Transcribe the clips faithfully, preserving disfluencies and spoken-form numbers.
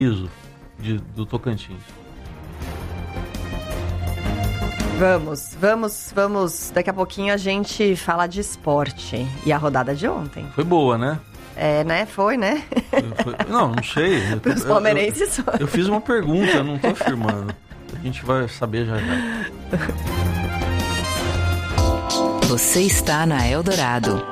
de, do Tocantins. Vamos, vamos, vamos. Daqui a pouquinho a gente fala de esporte. E a rodada de ontem? Foi boa, né? É, né? Foi, né? Foi, não, não sei. Para os palmeirenses eu, eu, eu fiz uma pergunta, eu não estou afirmando. A gente vai saber já já. Você está na Eldorado.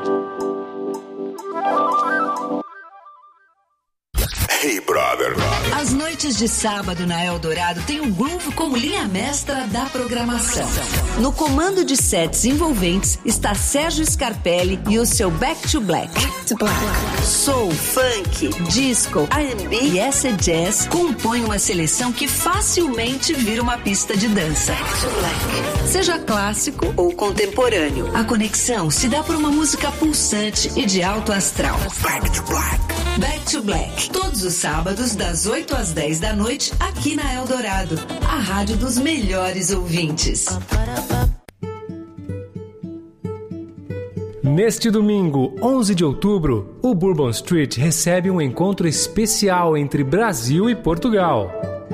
Hey, brother. As noites de sábado na Eldorado tem o Groove como linha mestra da programação. No comando de sets envolventes está Sérgio Scarpelli e o seu Back to Black. Back to Black. Soul, funk, disco, R and B e acid jazz compõem uma seleção que facilmente vira uma pista de dança. Back to Black. Seja clássico ou contemporâneo, a conexão se dá por uma música pulsante e de alto astral. Back to Black. Back to Black. Todos os sábados, das oito às dez da noite, aqui na Eldorado, a rádio dos melhores ouvintes. Neste domingo, onze de outubro, o Bourbon Street recebe um encontro especial entre Brasil e Portugal.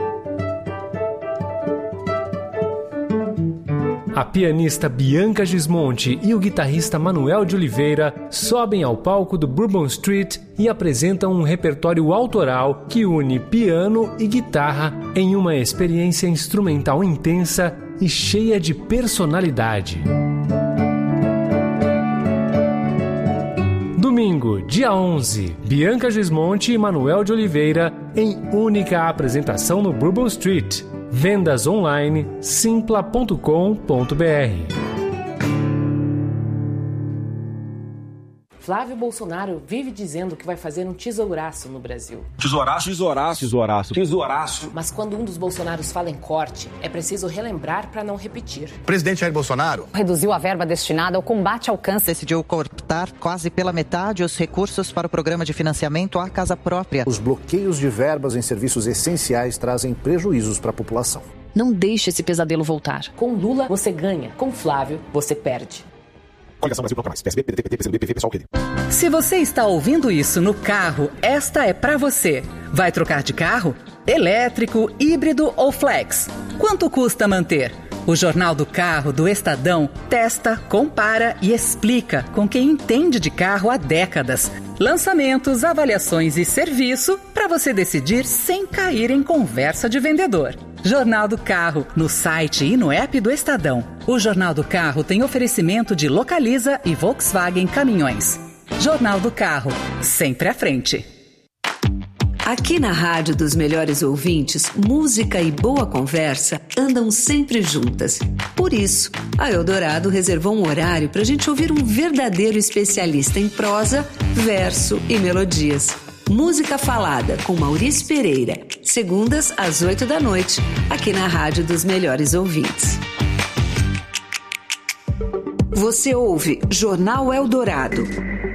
A pianista Bianca Gismonti e o guitarrista Manuel de Oliveira sobem ao palco do Bourbon Street e apresentam um repertório autoral que une piano e guitarra em uma experiência instrumental intensa e cheia de personalidade. Domingo, dia onze, Bianca Gismonti e Manuel de Oliveira em única apresentação no Bourbon Street. Vendas online simpla ponto com ponto b r. Flávio Bolsonaro vive dizendo que vai fazer um tesouraço no Brasil. Tesouraço? Tesouraço. Tesouraço. Tesouraço. Mas quando um dos Bolsonaros fala em corte, é preciso relembrar para não repetir. O presidente Jair Bolsonaro reduziu a verba destinada ao combate ao câncer. Decidiu cortar quase pela metade os recursos para o programa de financiamento à casa própria. Os bloqueios de verbas em serviços essenciais trazem prejuízos para a população. Não deixe esse pesadelo voltar. Com Lula, você ganha. Com Flávio, você perde. Se você está ouvindo isso no carro, esta é pra você. Vai trocar de carro? Elétrico, híbrido ou flex? Quanto custa manter? O Jornal do Carro do Estadão testa, compara e explica com quem entende de carro há décadas. Lançamentos, avaliações e serviço para você decidir sem cair em conversa de vendedor. Jornal do Carro, no site e no app do Estadão. O Jornal do Carro tem oferecimento de Localiza e Volkswagen Caminhões. Jornal do Carro, sempre à frente. Aqui na Rádio dos Melhores Ouvintes, música e boa conversa andam sempre juntas. Por isso, a Eldorado reservou um horário para a gente ouvir um verdadeiro especialista em prosa, verso e melodias. Música Falada, com Maurício Pereira. Segundas, às oito da noite, aqui na Rádio dos Melhores Ouvintes. Você ouve Jornal Eldorado.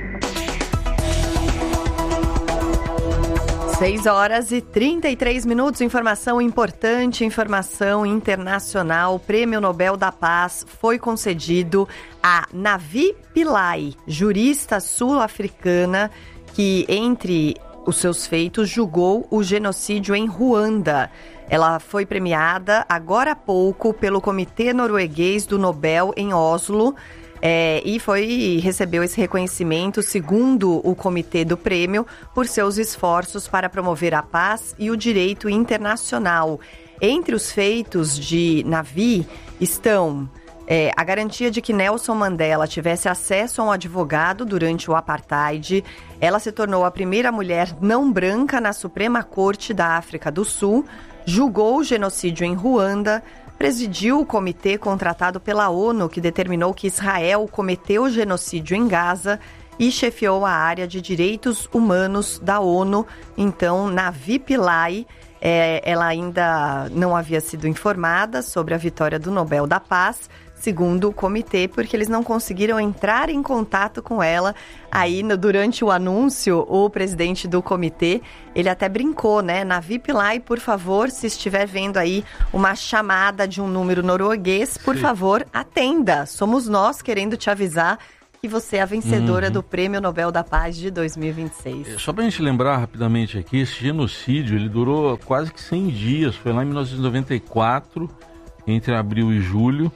seis horas e trinta e três minutos, informação importante, informação internacional. O Prêmio Nobel da Paz foi concedido a Navi Pillay, jurista sul-africana que, entre os seus feitos, julgou o genocídio em Ruanda. Ela foi premiada agora há pouco pelo Comitê Norueguês do Nobel em Oslo. É, e foi recebeu esse reconhecimento, segundo o comitê do prêmio, por seus esforços para promover a paz e o direito internacional. Entre os feitos de Navi estão é, a garantia de que Nelson Mandela tivesse acesso a um advogado durante o apartheid. Ela se tornou a primeira mulher não branca na Suprema Corte da África do Sul, julgou o genocídio em Ruanda, presidiu o comitê contratado pela ONU que determinou que Israel cometeu o genocídio em Gaza e chefiou a área de direitos humanos da ONU. Então, Navi Pillay, é, ela ainda não havia sido informada sobre a vitória do Nobel da Paz, segundo o comitê, porque eles não conseguiram entrar em contato com ela. Aí, no, durante o anúncio, o presidente do comitê, ele até brincou, né? Navi Pillay, por favor, se estiver vendo aí uma chamada de um número norueguês, por Sim. favor, atenda. Somos nós querendo te avisar que você é a vencedora Uhum. do Prêmio Nobel da Paz de dois mil e vinte e seis. Só pra gente lembrar rapidamente aqui, esse genocídio, ele durou quase que cem dias, foi lá em mil novecentos e noventa e quatro, entre abril e julho,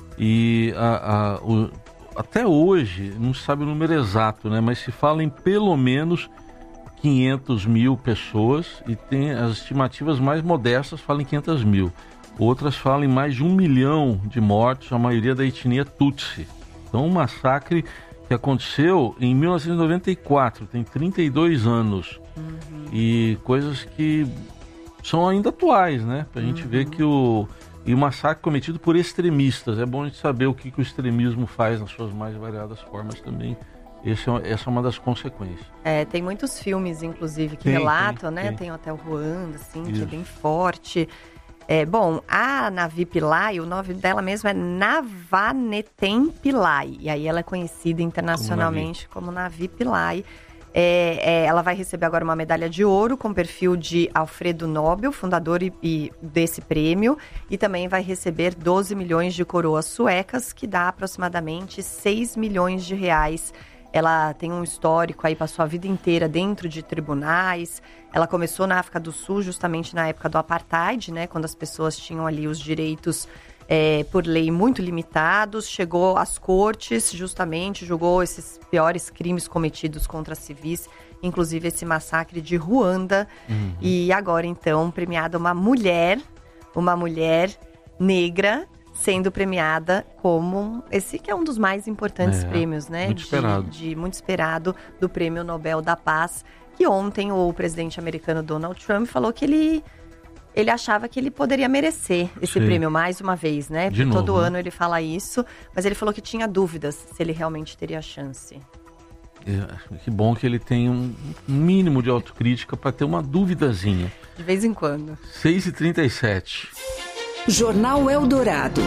e a, a, o, até hoje, não se sabe o número exato, né, mas se fala em pelo menos quinhentas mil pessoas, e tem as estimativas mais modestas falam em quinhentas mil, outras falam em mais de um milhão de mortos, a maioria da etnia Tutsi. Então, um massacre que aconteceu em mil novecentos e noventa e quatro, tem trinta e dois anos. Uhum. E coisas que são ainda atuais, né? Pra gente uhum. ver que o... E o massacre cometido por extremistas. É bom a gente saber o que, que o extremismo faz nas suas mais variadas formas também. Esse é, essa é uma das consequências. É, tem muitos filmes, inclusive, que tem, relatam, tem, né? Tem. Tem o Hotel Ruanda, assim, Isso. que é bem forte. É, bom, a Navi Pillai, o nome dela mesmo é Navanetem Pillai. E aí ela é conhecida internacionalmente como Navi, como Navi Pillai. É, é, ela vai receber agora uma medalha de ouro com perfil de Alfredo Nobel, fundador e, e desse prêmio. E também vai receber doze milhões de coroas suecas, que dá aproximadamente seis milhões de reais. Ela tem um histórico aí, passou a vida inteira dentro de tribunais. Ela começou na África do Sul justamente na época do Apartheid, né? Quando as pessoas tinham ali os direitos é, por lei muito limitados. Chegou às cortes, justamente, julgou esses piores crimes cometidos contra civis, inclusive esse massacre de Ruanda. Uhum. E agora, então, premiada uma mulher, uma mulher negra, sendo premiada como esse que é um dos mais importantes é, prêmios, né? Muito de, esperado. de muito esperado do Prêmio Nobel da Paz, que ontem o presidente americano Donald Trump falou que ele, ele achava que ele poderia merecer esse Sim. prêmio mais uma vez, né? De Porque novo, todo né? ano ele fala isso, mas ele falou que tinha dúvidas se ele realmente teria chance. É, que bom que ele tem um mínimo de autocrítica para ter uma duvidazinha. De vez em quando. seis e trinta e sete. Jornal Eldorado.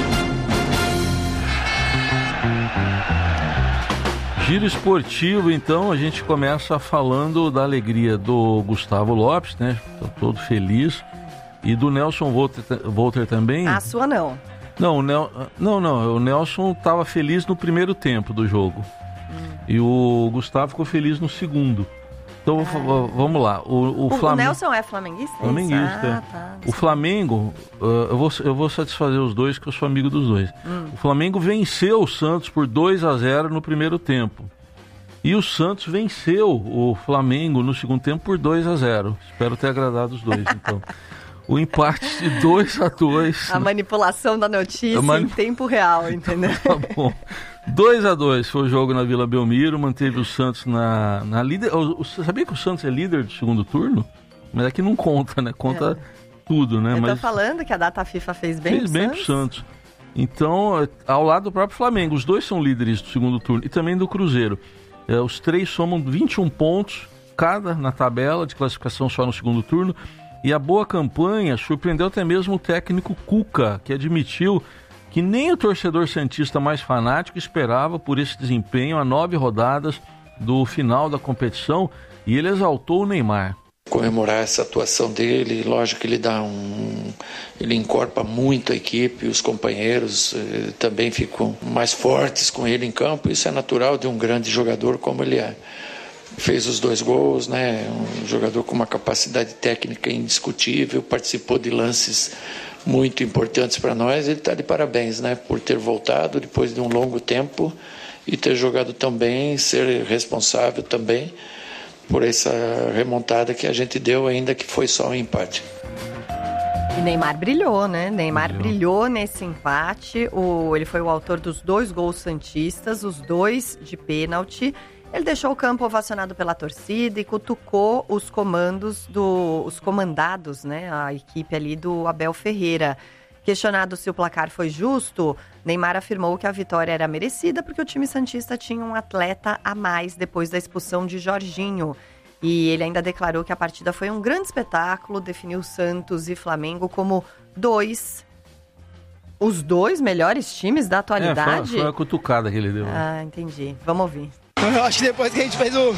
Giro esportivo, então, a gente começa falando da alegria do Gustavo Lopes, né? Tô todo feliz. E do Nelson Volter, Volter também. A sua não. Não, o Nel, não, não, o Nelson estava feliz no primeiro tempo do jogo. Hum. E o Gustavo ficou feliz no segundo. Então, ah. vamos lá. O, o, o, Flam... o Nelson é flamenguista? Flamenguista. Ah, tá. O Flamengo, uh, eu, vou, eu vou satisfazer os dois, que eu sou amigo dos dois. Hum. O Flamengo venceu o Santos por dois a zero no primeiro tempo. E o Santos venceu o Flamengo no segundo tempo por dois a zero. Espero ter agradado os dois, então. O empate de dois a dois. A manipulação da notícia manip... em tempo real, entendeu? Tá bom. dois a dois foi o jogo na Vila Belmiro, manteve o Santos na, na líder. Você sabia que o Santos é líder do segundo turno? Mas aqui não conta, né? Conta é. tudo, né? Eu tô Mas falando que a data FIFA fez bem fez pro bem Santos. pro Santos. Então, ao lado do próprio Flamengo, os dois são líderes do segundo turno e também do Cruzeiro. É, os três somam vinte e um pontos cada na tabela de classificação só no segundo turno. E a boa campanha surpreendeu até mesmo o técnico Cuca, que admitiu que nem o torcedor santista mais fanático esperava por esse desempenho a nove rodadas do final da competição, e ele exaltou o Neymar. Comemorar essa atuação dele, lógico que ele dá um, ele encorpa muito a equipe, os companheiros eh, também ficam mais fortes com ele em campo, isso é natural de um grande jogador como ele é. Fez os dois gols, né? Um jogador com uma capacidade técnica indiscutível, participou de lances muito importantes para nós. Ele está de parabéns, né? Por ter voltado depois de um longo tempo e ter jogado tão bem, ser responsável também por essa remontada que a gente deu, ainda que foi só um empate. E Neymar brilhou, né? Neymar brilhou, brilhou nesse empate. O, ele foi o autor dos dois gols santistas, os dois de pênalti. Ele deixou o campo ovacionado pela torcida e cutucou os comandos do, os comandados, né, a equipe ali do Abel Ferreira. Questionado se o placar foi justo, Neymar afirmou que a vitória era merecida porque o time santista tinha um atleta a mais depois da expulsão de Jorginho. E ele ainda declarou que a partida foi um grande espetáculo, definiu Santos e Flamengo como dois, os dois melhores times da atualidade. É, foi, foi a cutucada que ele deu. Ah, entendi. Vamos ouvir. Eu acho que depois que a gente fez o,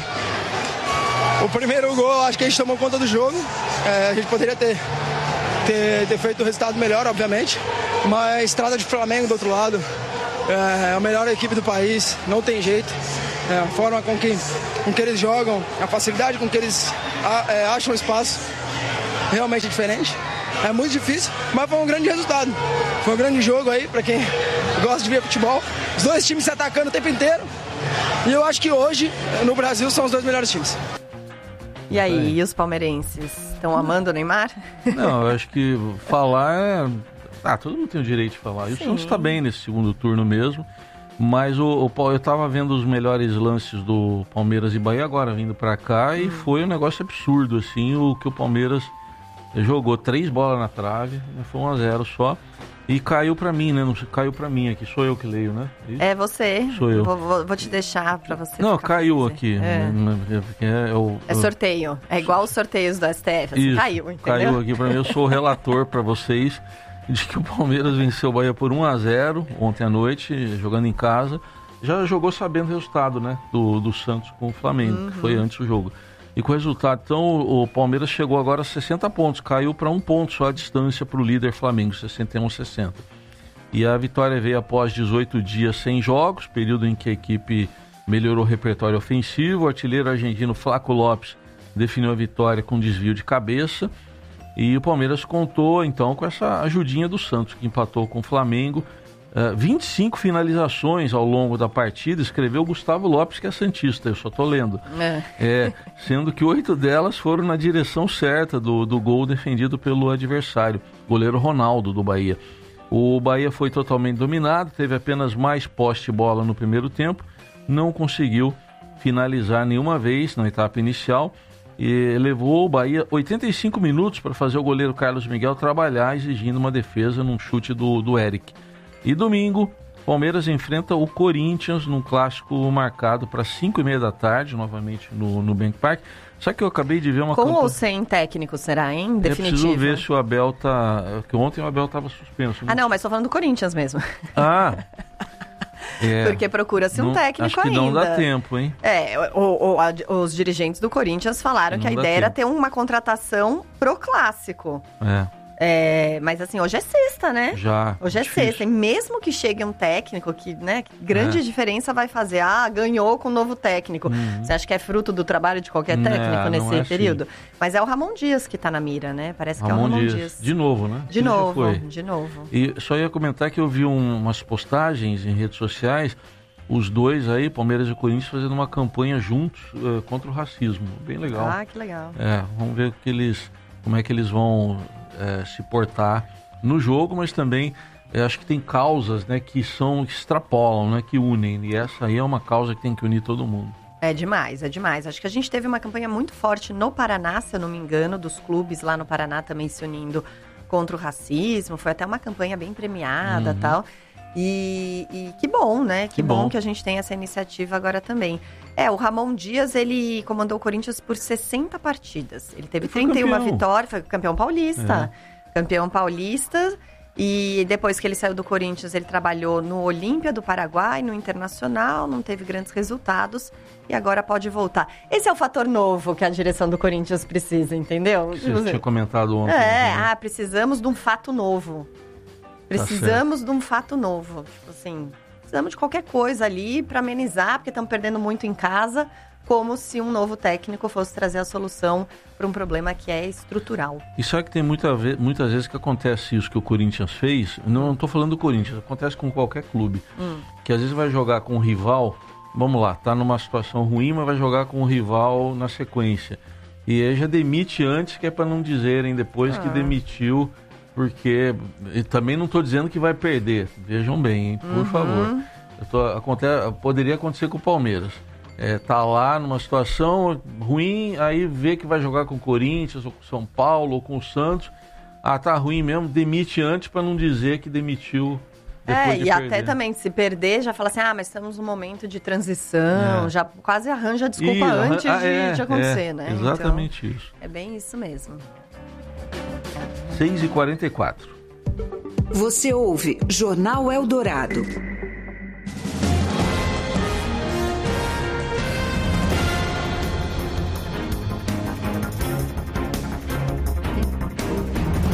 o primeiro gol, acho que a gente tomou conta do jogo. É, a gente poderia ter, ter, ter feito o resultado melhor, obviamente. Mas estrada de Flamengo do outro lado. é a melhor equipe do país, não tem jeito. É, a forma com que, com que eles jogam, a facilidade com que eles a, é, acham espaço, realmente é diferente. É muito difícil, mas foi um grande resultado. Foi um grande jogo aí, para quem gosta de ver futebol. Os dois times se atacando o tempo inteiro. E eu acho que hoje, no Brasil, são os dois melhores times. E aí, e os palmeirenses? Estão amando o Neymar? Não, eu acho que falar é... Ah, todo mundo tem o direito de falar. E o Santos está bem nesse segundo turno mesmo. Mas o, o, eu estava vendo os melhores lances do Palmeiras e Bahia agora, vindo para cá. Hum. E foi um negócio absurdo, assim, o que o Palmeiras jogou. Três bolas na trave, foi um a zero só. E caiu pra mim, né? Não caiu pra mim aqui. Sou eu que leio, né? Isso? É você. Sou eu. Vou, vou, vou te deixar pra você. Não, caiu aqui. É, é, é, o, é sorteio. É igual os sorteios do S T F. Assim, isso, caiu, entendeu? Caiu aqui pra mim. Eu sou o relator pra vocês de que o Palmeiras venceu o Bahia por um a zero ontem à noite, jogando em casa. Já jogou sabendo o resultado, né? Do, do Santos com o Flamengo, uhum. que foi antes do jogo. E com o resultado, então, o Palmeiras chegou agora a sessenta pontos, caiu para um ponto só a distância para o líder Flamengo, sessenta e um a sessenta. E a vitória veio após dezoito dias sem jogos, período em que a equipe melhorou o repertório ofensivo. O artilheiro argentino Flaco Lopes definiu a vitória com desvio de cabeça. E o Palmeiras contou, então, com essa ajudinha do Santos, que empatou com o Flamengo. Uh, vinte e cinco finalizações ao longo da partida, escreveu Gustavo Lopes, que é santista, eu só tô lendo. É. É, sendo que oito delas foram na direção certa do, do gol defendido pelo adversário, goleiro Ronaldo, do Bahia. O Bahia foi totalmente dominado, teve apenas mais posse de bola no primeiro tempo, não conseguiu finalizar nenhuma vez na etapa inicial e levou o Bahia oitenta e cinco minutos para fazer o goleiro Carlos Miguel trabalhar, exigindo uma defesa num chute do, do Eric. E domingo, Palmeiras enfrenta o Corinthians num clássico marcado para cinco e meia da tarde, novamente no, no Bank Park. Só que eu acabei de ver uma... Com campanha... ou sem técnico, será, hein? Definitivo. É preciso ver se o Abel tá... Porque ontem o Abel estava suspenso. Né? Ah, não, mas estou falando do Corinthians mesmo. Ah... É, porque procura-se um não, técnico acho que ainda. Não dá tempo, hein? É, o, o, a, os dirigentes do Corinthians falaram não que a ideia tempo. era ter uma contratação pro clássico. É. É, mas assim, hoje é sexta, né? Já. Hoje é difícil. sexta. E mesmo que chegue um técnico que, né, que grande é. diferença vai fazer. Ah, ganhou com um novo técnico. Uhum. Você acha que é fruto do trabalho de qualquer técnico não, nesse não é período? Assim. Mas é o Ramon Dias que tá na mira, né? Parece Ramon que é o Ramon Dias. Dias. De novo, né? De Ele novo, de novo. E só ia comentar que eu vi um, umas postagens em redes sociais, os dois aí, Palmeiras e Corinthians, fazendo uma campanha juntos uh, contra o racismo. Bem legal. Ah, que legal. É, vamos ver o que eles, como é que eles vão... É, se portar no jogo, mas também é, acho que tem causas, né, que são, que extrapolam, né, que unem, e essa aí é uma causa que tem que unir todo mundo. É demais, é demais. Acho que a gente teve uma campanha muito forte no Paraná, se eu não me engano, dos clubes lá no Paraná também se unindo contra o racismo, foi até uma campanha bem premiada e uhum. tal. E, e que bom, né? Que, que bom. bom que a gente tem essa iniciativa agora também. É, o Ramon Dias, ele comandou o Corinthians por sessenta partidas. Ele teve ele trinta e uma vitórias, foi campeão paulista. É. Campeão paulista. E depois que ele saiu do Corinthians, ele trabalhou no Olímpia do Paraguai, no Internacional, não teve grandes resultados. E agora pode voltar. Esse é o fator novo que a direção do Corinthians precisa, entendeu? Você tinha comentado ontem. É, né? ah, precisamos de um fato novo. Precisamos tá de um fato novo, tipo assim, precisamos de qualquer coisa ali para amenizar, porque estamos perdendo muito em casa, como se um novo técnico fosse trazer a solução para um problema que é estrutural. E sabe que tem muita ve- muitas vezes que acontece isso que o Corinthians fez, não estou falando do Corinthians, acontece com qualquer clube, hum. que às vezes vai jogar com um rival, vamos lá, tá numa situação ruim, mas vai jogar com um rival na sequência. E aí já demite antes, que é para não dizerem depois ah. que demitiu... Porque também não estou dizendo que vai perder, vejam bem, hein, por uhum. favor. Eu tô, acontece, poderia acontecer com o Palmeiras. É, tá lá numa situação ruim, aí vê que vai jogar com o Corinthians, ou com o São Paulo, ou com o Santos. Ah, tá ruim mesmo, demite antes para não dizer que demitiu depois é, de e perder. até também, se perder, já fala assim, ah, mas estamos num momento de transição, é. já quase arranja desculpa e, antes ah, é, de, de acontecer, é, né? Exatamente então, isso. É bem isso mesmo. seis e quarenta e quatro. Você ouve Jornal Eldorado.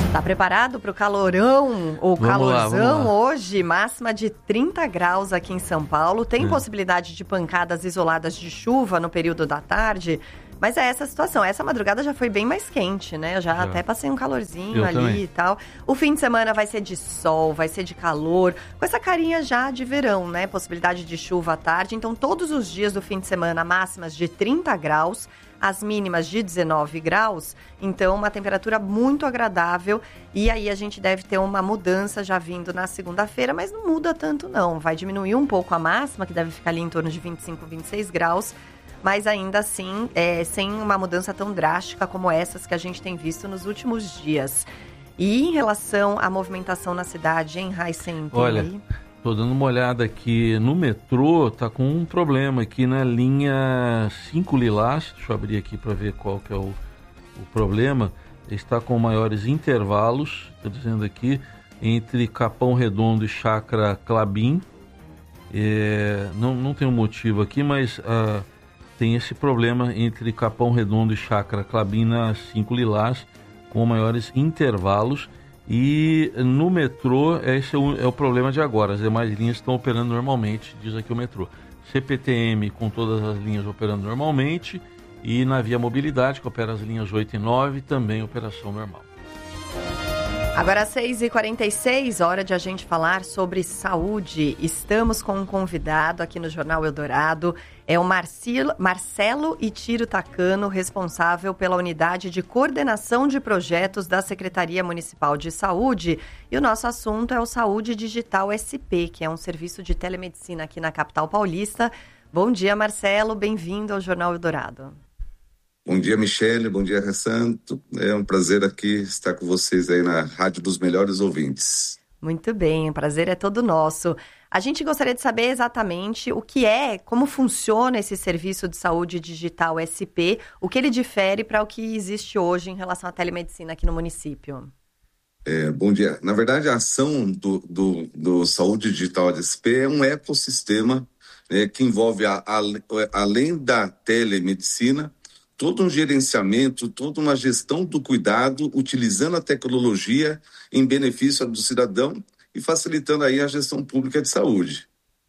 Tá preparado para o calorão ou Vamos calorzão lá, lá. hoje? Máxima de trinta graus aqui em São Paulo. Tem é. possibilidade de pancadas isoladas de chuva no período da tarde. Mas é essa a situação. Essa madrugada já foi bem mais quente, né? Eu já, já. até passei um calorzinho Eu ali também. e tal. O fim de semana vai ser de sol, vai ser de calor. Com essa carinha já de verão, né? Possibilidade de chuva à tarde. Então, todos os dias do fim de semana, máximas de trinta graus. As mínimas de dezenove graus, então uma temperatura muito agradável, e aí a gente deve ter uma mudança já vindo na segunda-feira, mas não muda tanto não, vai diminuir um pouco a máxima, que deve ficar ali em torno de vinte e cinco, vinte e seis graus, mas ainda assim, é, sem uma mudança tão drástica como essas que a gente tem visto nos últimos dias. E em relação à movimentação na cidade, hein, Heisen? Olha, aí? Tô dando uma olhada aqui no metrô, tá com um problema aqui na linha cinco Lilás, deixa eu abrir aqui para ver qual que é o, o problema. Está com maiores intervalos, estou dizendo aqui, entre Capão Redondo e Chácara Clabim. É, não, não tem um motivo aqui, mas uh, tem esse problema entre Capão Redondo e Chácara Clabim na cinco Lilás, com maiores intervalos. E no metrô, esse é o, é o problema de agora. As demais linhas estão operando normalmente, diz aqui o metrô. C P T M com todas as linhas operando normalmente. E na Via Mobilidade, que opera as linhas oito e nove, também operação normal. Agora às seis e quarenta e seis, hora de a gente falar sobre saúde. Estamos com um convidado aqui no Jornal Eldorado. É o Marcelo, Marcelo Itiro Takano, responsável pela unidade de coordenação de projetos da Secretaria Municipal de Saúde. E o nosso assunto é o Saúde Digital S P, que é um serviço de telemedicina aqui na capital paulista. Bom dia, Marcelo. Bem-vindo ao Jornal Eldorado. Bom dia, Michele. Bom dia, Ressanto. É um prazer aqui estar com vocês aí na Rádio dos Melhores Ouvintes. Muito bem, o prazer é todo nosso. A gente gostaria de saber exatamente o que é, como funciona esse serviço de saúde digital S P, o que ele difere para o que existe hoje em relação à telemedicina aqui no município. É, bom dia. Na verdade, a ação do, do, do Saúde Digital S P é um ecossistema é, que envolve, a, a, além da telemedicina, todo um gerenciamento, toda uma gestão do cuidado, utilizando a tecnologia em benefício do cidadão e facilitando aí a gestão pública de saúde.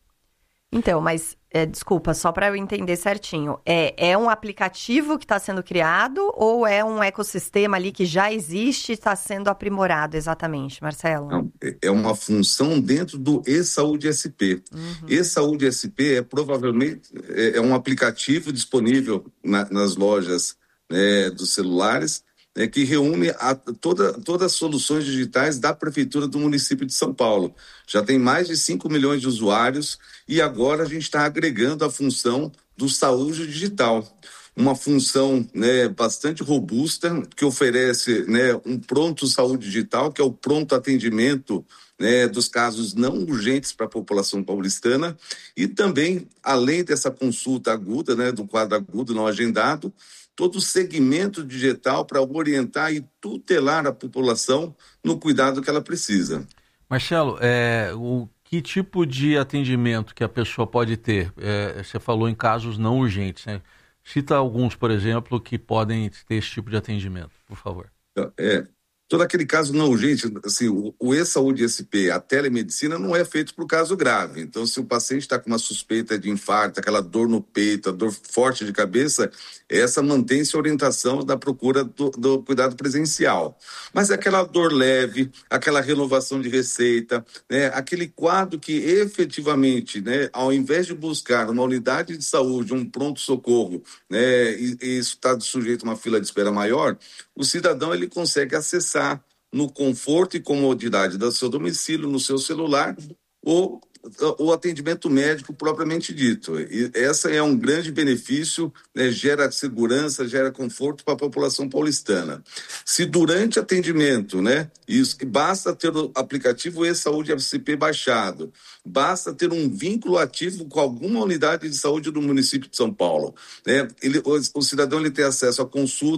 Então, mas, é, desculpa, só para eu entender certinho, é, é um aplicativo que está sendo criado ou é um ecossistema ali que já existe e está sendo aprimorado exatamente, Marcelo? Não, é uma função dentro do E-Saúde S P. Uhum. E-Saúde S P é provavelmente é, é um aplicativo disponível na, nas lojas, né, dos celulares, É, que reúne a, toda, todas as soluções digitais da Prefeitura do município de São Paulo. Já tem mais de cinco milhões de usuários e agora a gente está agregando a função do Saúde Digital. Uma função, né, bastante robusta, que oferece, né, um pronto saúde digital, que é o pronto atendimento, né, dos casos não urgentes para a população paulistana, e também, além dessa consulta aguda, né, do quadro agudo não agendado, todo o segmento digital para orientar e tutelar a população no cuidado que ela precisa. Marcelo, é, o, que tipo de atendimento que a pessoa pode ter? É, você falou em casos não urgentes, né? Cita alguns, por exemplo, que podem ter esse tipo de atendimento, por favor. É, todo aquele caso não urgente, assim, o, o E-Saúde S P, a telemedicina não é feito para o caso grave. Então, se o paciente está com uma suspeita de infarto, aquela dor no peito, a dor forte de cabeça, essa mantém-se a orientação da procura do, do cuidado presencial. Mas é aquela dor leve, aquela renovação de receita, né, aquele quadro que efetivamente, né, ao invés de buscar uma unidade de saúde, um pronto-socorro, né, e, e isso está sujeito a uma fila de espera maior, o cidadão ele consegue acessar no conforto e comodidade do seu domicílio, no seu celular, ou o atendimento médico propriamente dito. E essa é um grande benefício, né, gera segurança, gera conforto para a população paulistana. Se durante atendimento, né, isso, basta ter o aplicativo E-Saúde S P baixado, basta ter um vínculo ativo com alguma unidade de saúde do município de São Paulo, né, ele, o, o cidadão ele tem acesso à consulta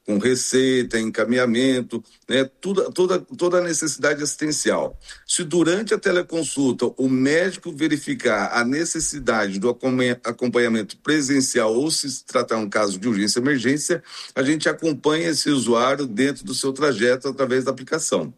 com receita, encaminhamento, né, toda, toda, toda a necessidade assistencial. Se durante a teleconsulta o médico verificar a necessidade do acompanhamento presencial ou se tratar um caso de urgência e emergência, a gente acompanha esse usuário dentro do seu trajeto através da aplicação.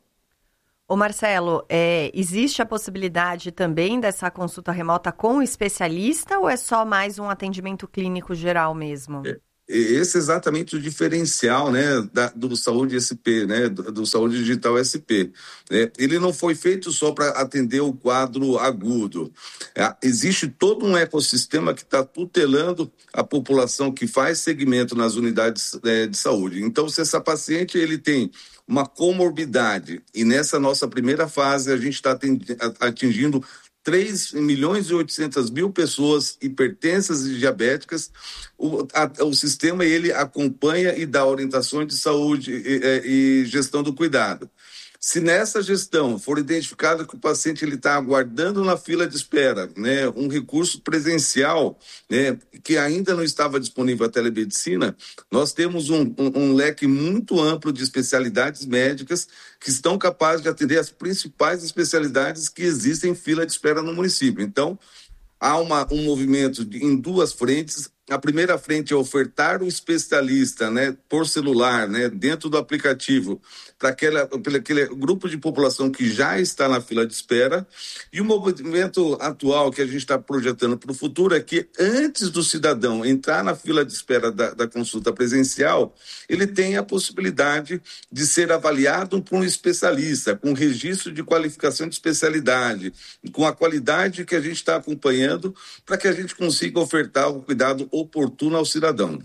Ô Marcelo, é, existe a possibilidade também dessa consulta remota com o especialista ou é só mais um atendimento clínico geral mesmo? É. Esse é exatamente o diferencial, né, da, do Saúde S P, né, do, do Saúde Digital S P. É, ele não foi feito só para atender o quadro agudo. É, existe todo um ecossistema que está tutelando a população que faz segmento nas unidades é, de saúde. Então, se essa paciente ele tem uma comorbidade e nessa nossa primeira fase a gente está atingindo três milhões e oitocentas mil pessoas hipertensas e diabéticas, o, a, o sistema ele acompanha e dá orientações de saúde e, e, e gestão do cuidado. Se nessa gestão for identificado que o paciente ele está aguardando na fila de espera, né, um recurso presencial, né, que ainda não estava disponível a telemedicina, nós temos um, um, um leque muito amplo de especialidades médicas que estão capazes de atender as principais especialidades que existem em fila de espera no município. Então, há uma, um movimento de, em duas frentes. A primeira frente é ofertar o especialista, né, por celular, né, dentro do aplicativo, para aquele grupo de população que já está na fila de espera. E o movimento atual que a gente está projetando para o futuro é que antes do cidadão entrar na fila de espera da, da consulta presencial, ele tem a possibilidade de ser avaliado por um especialista, com registro de qualificação de especialidade, com a qualidade que a gente está acompanhando, para que a gente consiga ofertar o cuidado oportuno ao cidadão.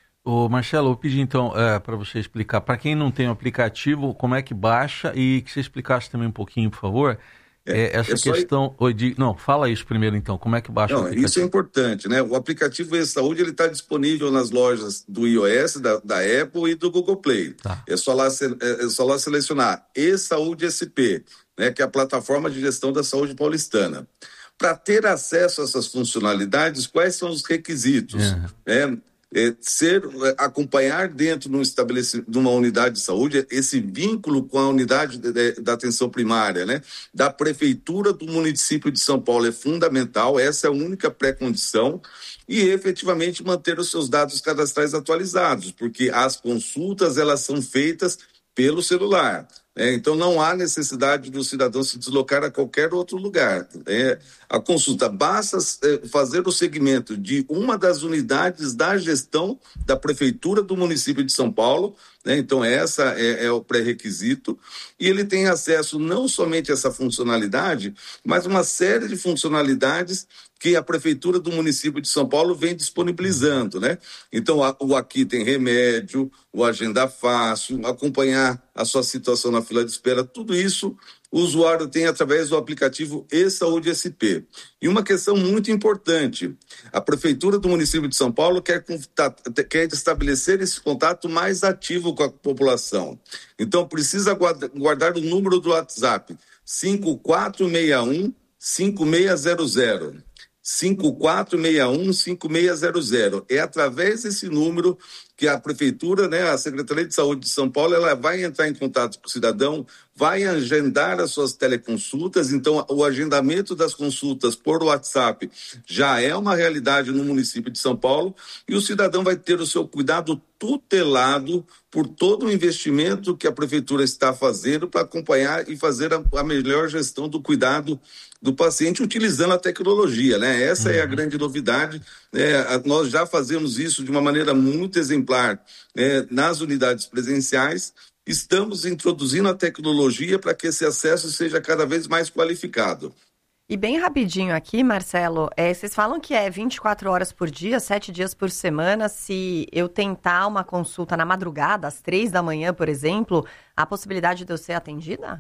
Ô Marcelo, eu pedi então é, para você explicar, para quem não tem o aplicativo, como é que baixa e que você explicasse também um pouquinho, por favor, é, é, essa é questão... Só... De... Não, fala isso primeiro então, como é que baixa não, o aplicativo? Isso é importante, né? O aplicativo E-Saúde ele está disponível nas lojas do iOS, da, da Apple e do Google Play. Tá. É, só lá, é só lá selecionar E-Saúde S P, né, que é a plataforma de gestão da saúde paulistana. Para ter acesso a essas funcionalidades, quais são os requisitos? É. É, é, ser, acompanhar dentro de, um estabelecimento, de uma unidade de saúde, esse vínculo com a unidade de, de, da atenção primária, né, da prefeitura do município de São Paulo é fundamental, essa é a única pré-condição, e efetivamente manter os seus dados cadastrais atualizados, porque as consultas elas são feitas pelo celular. É, então não há necessidade do cidadão se deslocar a qualquer outro lugar. É, a consulta basta é, fazer o segmento de uma das unidades da gestão da prefeitura do município de São Paulo, né? Então essa é, é o pré-requisito, e ele tem acesso não somente a essa funcionalidade, mas uma série de funcionalidades que a prefeitura do município de São Paulo vem disponibilizando, né? Então a, o Aqui Tem Remédio, o Agenda Fácil, acompanhar a sua situação na fila de espera, tudo isso o usuário tem através do aplicativo E-Saúde S P. E uma questão muito importante, a prefeitura do município de São Paulo quer, quer estabelecer esse contato mais ativo com a população. Então precisa guardar o número do WhatsApp, cinco quatro seis um, cinco seis zero zero. cinco quatro seis um, cinco seis zero zero. É através desse número que a prefeitura, né, a Secretaria de Saúde de São Paulo, ela vai entrar em contato com o cidadão, vai agendar as suas teleconsultas. Então o agendamento das consultas por WhatsApp já é uma realidade no município de São Paulo, e o cidadão vai ter o seu cuidado tutelado por todo o investimento que a prefeitura está fazendo para acompanhar e fazer a, a melhor gestão do cuidado do paciente utilizando a tecnologia, né? Essa uhum. é a grande novidade. É, nós já fazemos isso de uma maneira muito exemplar, é, nas unidades presenciais. Estamos introduzindo a tecnologia para que esse acesso seja cada vez mais qualificado. E bem rapidinho aqui, Marcelo, é, vocês falam que é vinte e quatro horas por dia, sete dias por semana. Se eu tentar uma consulta na madrugada, às três da manhã, por exemplo, há possibilidade de eu ser atendida?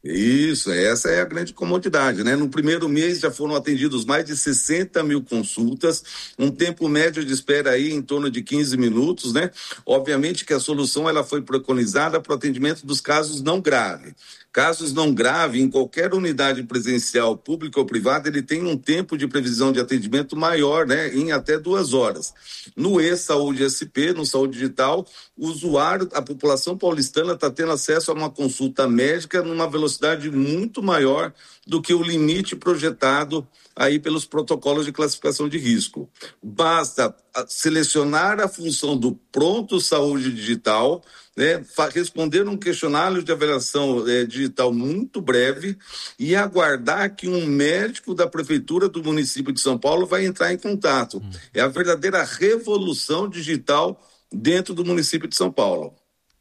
Isso, essa é a grande comodidade, né? No primeiro mês já foram atendidos mais de sessenta mil consultas, um tempo médio de espera aí em torno de quinze minutos, né? Obviamente que a solução ela foi preconizada para o atendimento dos casos não graves. Casos não graves, em qualquer unidade presencial, pública ou privada, ele tem um tempo de previsão de atendimento maior, né? Em até duas horas. No e-Saúde S P, no Saúde Digital, o usuário, a população paulistana está tendo acesso a uma consulta médica numa velocidade muito maior do que o limite projetado aí pelos protocolos de classificação de risco. Basta selecionar a função do Pronto Saúde Digital, né, responder um questionário de avaliação é, digital muito breve e aguardar que um médico da prefeitura do município de São Paulo vai entrar em contato. Hum. É a verdadeira revolução digital dentro do município de São Paulo.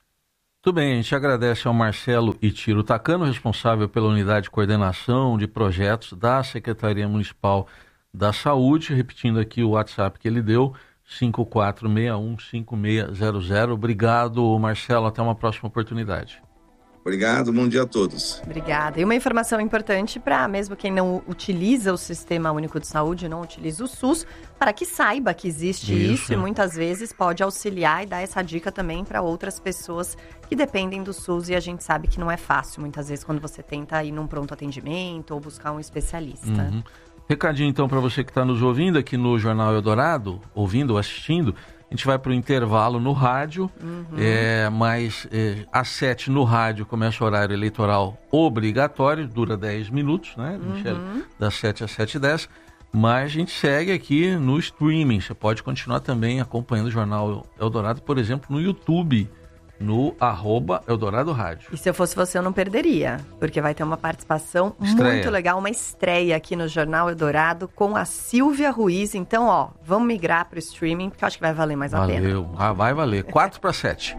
Tudo bem, a gente agradece ao Marcelo Itiro Takano, responsável pela unidade de coordenação de projetos da Secretaria Municipal da Saúde, repetindo aqui o WhatsApp que ele deu, cinco quatro seis um cinco seis zero zero. Obrigado, Marcelo, até uma próxima oportunidade. Obrigado, bom dia a todos. Obrigada. E uma informação importante para mesmo quem não utiliza o Sistema Único de Saúde, não utiliza o SUS, para que saiba que existe isso, isso e muitas vezes pode auxiliar e dar essa dica também para outras pessoas que dependem do SUS, e a gente sabe que não é fácil muitas vezes quando você tenta ir num pronto atendimento ou buscar um especialista. Uhum. Recadinho então para você que está nos ouvindo aqui no Jornal Eldorado, ouvindo ou assistindo. A gente vai para o intervalo no rádio, uhum. é, mas é, às sete no rádio começa o horário eleitoral obrigatório, dura dez minutos, né, Michele? Uhum. Das sete às sete e dez. Mas a gente segue aqui no streaming. Você pode continuar também acompanhando o Jornal Eldorado, por exemplo, no YouTube, no arroba Eldorado Rádio. E se eu fosse você, eu não perderia, porque vai ter uma participação estreia. muito legal, uma estreia aqui no Jornal Eldorado com a Silvia Ruiz. Então, ó, vamos migrar para o streaming, porque eu acho que vai valer mais Valeu. a pena. Valeu, ah, vai valer. quatro para sete.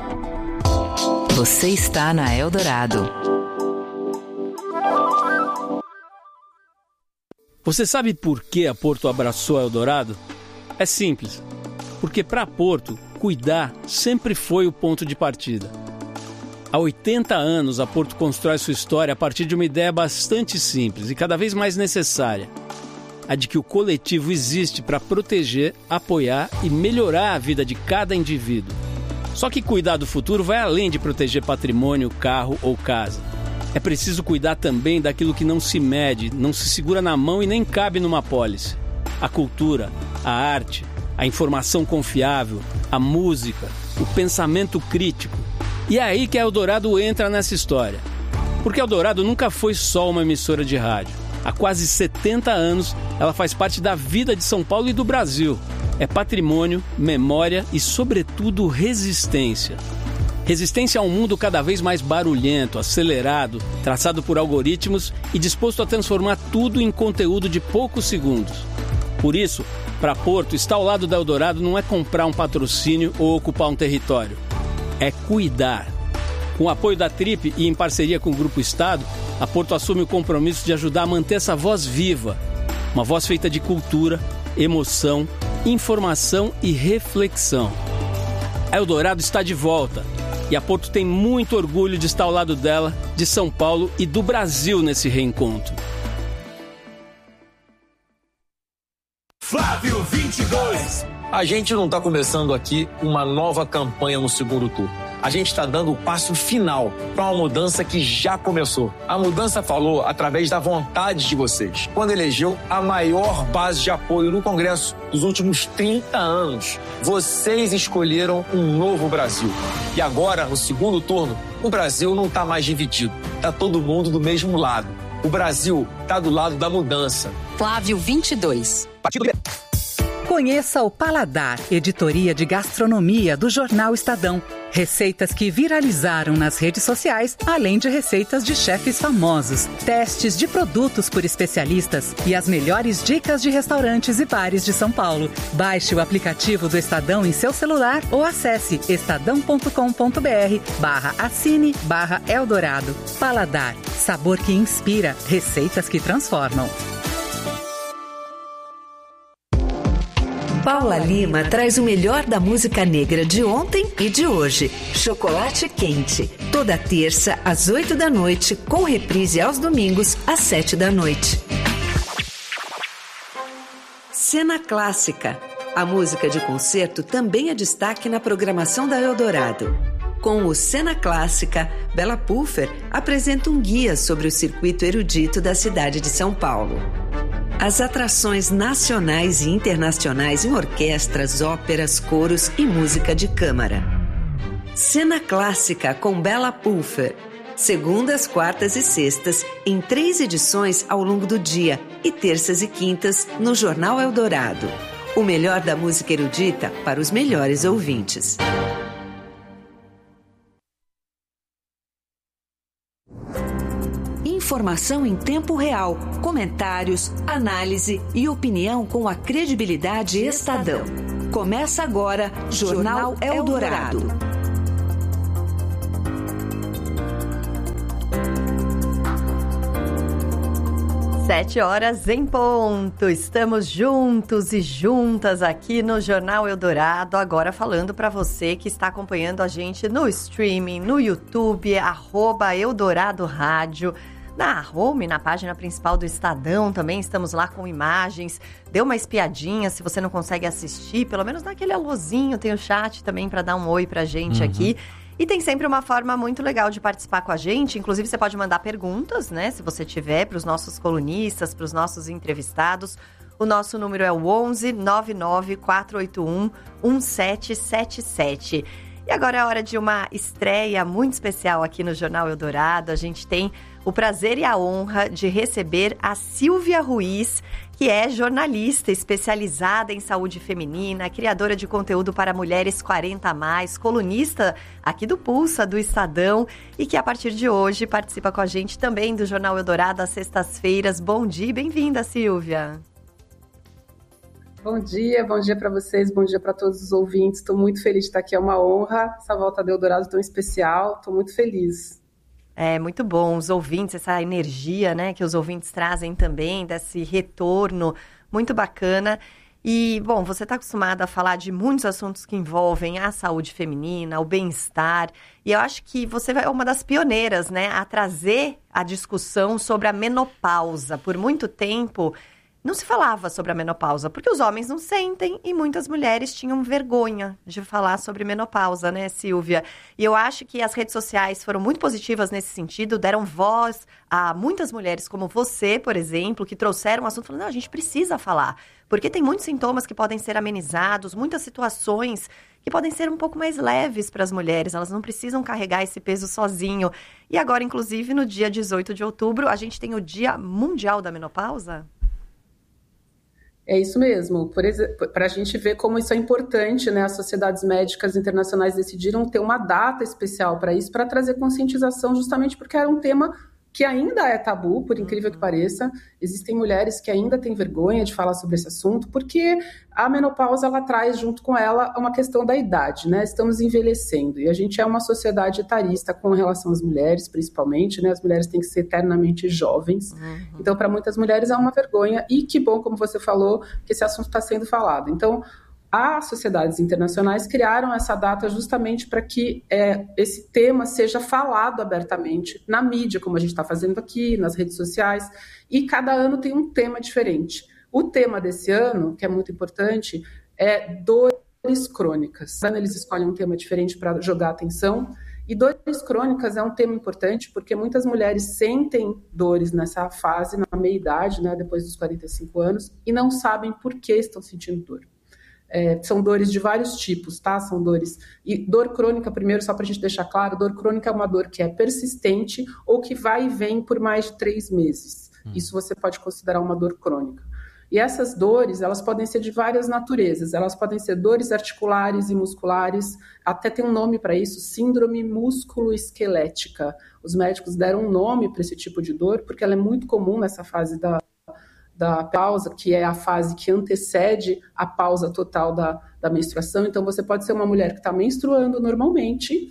Você está na Eldorado. Você sabe por que a Porto abraçou a Eldorado? É simples. Porque para a Porto, cuidar sempre foi o ponto de partida. Há oitenta anos, a Porto constrói sua história a partir de uma ideia bastante simples e cada vez mais necessária. A de que o coletivo existe para proteger, apoiar e melhorar a vida de cada indivíduo. Só que cuidar do futuro vai além de proteger patrimônio, carro ou casa. É preciso cuidar também daquilo que não se mede, não se segura na mão e nem cabe numa apólice. A cultura, a arte, a informação confiável, a música, o pensamento crítico. E é aí que a Eldorado entra nessa história. Porque a Eldorado nunca foi só uma emissora de rádio. Há quase setenta anos, ela faz parte da vida de São Paulo e do Brasil. É patrimônio, memória e, sobretudo, resistência. Resistência a um mundo cada vez mais barulhento, acelerado, traçado por algoritmos e disposto a transformar tudo em conteúdo de poucos segundos. Por isso, para Porto, estar ao lado da Eldorado não é comprar um patrocínio ou ocupar um território. É cuidar. Com o apoio da Trip e em parceria com o Grupo Estado, a Porto assume o compromisso de ajudar a manter essa voz viva. Uma voz feita de cultura, emoção, informação e reflexão. A Eldorado está de volta. E a Porto tem muito orgulho de estar ao lado dela, de São Paulo e do Brasil nesse reencontro. Flávio vinte e dois. A gente não está começando aqui uma nova campanha no segundo turno. A gente está dando o passo final para uma mudança que já começou. A mudança falou através da vontade de vocês, quando elegeu a maior base de apoio no Congresso dos últimos trinta anos. Vocês escolheram um novo Brasil. E agora, no segundo turno, o Brasil não está mais dividido. Está todo mundo do mesmo lado. O Brasil está do lado da mudança. Flávio vinte e dois. Partido Conheça o Paladar, editoria de gastronomia do Jornal Estadão. Receitas que viralizaram nas redes sociais, além de receitas de chefes famosos, testes de produtos por especialistas e as melhores dicas de restaurantes e bares de São Paulo. Baixe o aplicativo do Estadão em seu celular ou acesse estadão.com.br barra assine barra Eldorado. Paladar, sabor que inspira, receitas que transformam. Paula Lima traz o melhor da música negra de ontem e de hoje. Chocolate Quente. Toda terça, às oito da noite, com reprise aos domingos, às sete da noite. Cena Clássica. A música de concerto também é destaque na programação da Eldorado. Com o Cena Clássica, Bela Puffer apresenta um guia sobre o circuito erudito da cidade de São Paulo. As atrações nacionais e internacionais em orquestras, óperas, coros e música de câmara. Cena Clássica com Bela Puffer. Segundas, quartas e sextas, em três edições ao longo do dia, e terças e quintas no Jornal Eldorado. O melhor da música erudita para os melhores ouvintes. Informação em tempo real, comentários, análise e opinião com a credibilidade Estadão. Começa agora, Jornal Eldorado. Sete horas em ponto. Estamos juntos e juntas aqui no Jornal Eldorado, agora falando para você que está acompanhando a gente no streaming, no YouTube, arroba Eldorado Rádio. Na home, na página principal do Estadão, também estamos lá com imagens. Dê uma espiadinha, se você não consegue assistir, pelo menos dá aquele alôzinho, tem o chat também para dar um oi pra gente uhum. aqui. E tem sempre uma forma muito legal de participar com a gente. Inclusive, você pode mandar perguntas, né? Se você tiver, para os nossos colunistas, para os nossos entrevistados. O nosso número é o onze nove nove quatro oito um um sete sete sete. E agora é hora de uma estreia muito especial aqui no Jornal Eldorado. A gente tem o prazer e a honra de receber a Silvia Ruiz, que é jornalista especializada em saúde feminina, criadora de conteúdo para mulheres quarenta a mais, colunista aqui do Pulsa, do Estadão, e que a partir de hoje participa com a gente também do Jornal Eldorado às sextas-feiras. Bom dia e bem-vinda, Silvia. Bom dia, bom dia para vocês, bom dia para todos os ouvintes. Estou muito feliz de estar aqui, é uma honra essa volta do Eldorado tão especial, estou muito feliz. É, muito bom, os ouvintes, essa energia, né, que os ouvintes trazem também, desse retorno, muito bacana. E, bom, você está acostumada a falar de muitos assuntos que envolvem a saúde feminina, o bem-estar, e eu acho que você é uma das pioneiras, né, a trazer a discussão sobre a menopausa. Por muito tempo não se falava sobre a menopausa, porque os homens não sentem e muitas mulheres tinham vergonha de falar sobre menopausa, né, Silvia? E eu acho que as redes sociais foram muito positivas nesse sentido, deram voz a muitas mulheres como você, por exemplo, que trouxeram o assunto falando, não, a gente precisa falar, porque tem muitos sintomas que podem ser amenizados, muitas situações que podem ser um pouco mais leves para as mulheres, elas não precisam carregar esse peso sozinho. E agora, inclusive, no dia dezoito de outubro, a gente tem o Dia Mundial da Menopausa? É isso mesmo, para a gente ver como isso é importante, né? As sociedades médicas internacionais decidiram ter uma data especial para isso, para trazer conscientização, justamente porque era um tema que ainda é tabu, por incrível que pareça. Existem mulheres que ainda têm vergonha de falar sobre esse assunto, porque a menopausa, ela traz junto com ela uma questão da idade, né? Estamos envelhecendo, e a gente é uma sociedade etarista com relação às mulheres, principalmente, né? As mulheres têm que ser eternamente jovens. Uhum. Então, para muitas mulheres é uma vergonha, e que bom, como você falou, que esse assunto está sendo falado. Então, as sociedades internacionais criaram essa data justamente para que é, esse tema seja falado abertamente na mídia, como a gente está fazendo aqui, nas redes sociais, e cada ano tem um tema diferente. O tema desse ano, que é muito importante, é dores crônicas. Cada ano eles escolhem um tema diferente para jogar atenção, e dores crônicas é um tema importante porque muitas mulheres sentem dores nessa fase, na meia-idade, né, depois dos quarenta e cinco anos, e não sabem por que estão sentindo dor. É, são dores de vários tipos, tá? São dores... E dor crônica, primeiro, só para a gente deixar claro, dor crônica é uma dor que é persistente ou que vai e vem por mais de três meses. Hum. Isso você pode considerar uma dor crônica. E essas dores, elas podem ser de várias naturezas. Elas podem ser dores articulares e musculares, até tem um nome para isso, síndrome músculo-esquelética. Os médicos deram um nome para esse tipo de dor, porque ela é muito comum nessa fase da... da pausa, que é a fase que antecede a pausa total da, da menstruação. Então, você pode ser uma mulher que está menstruando normalmente,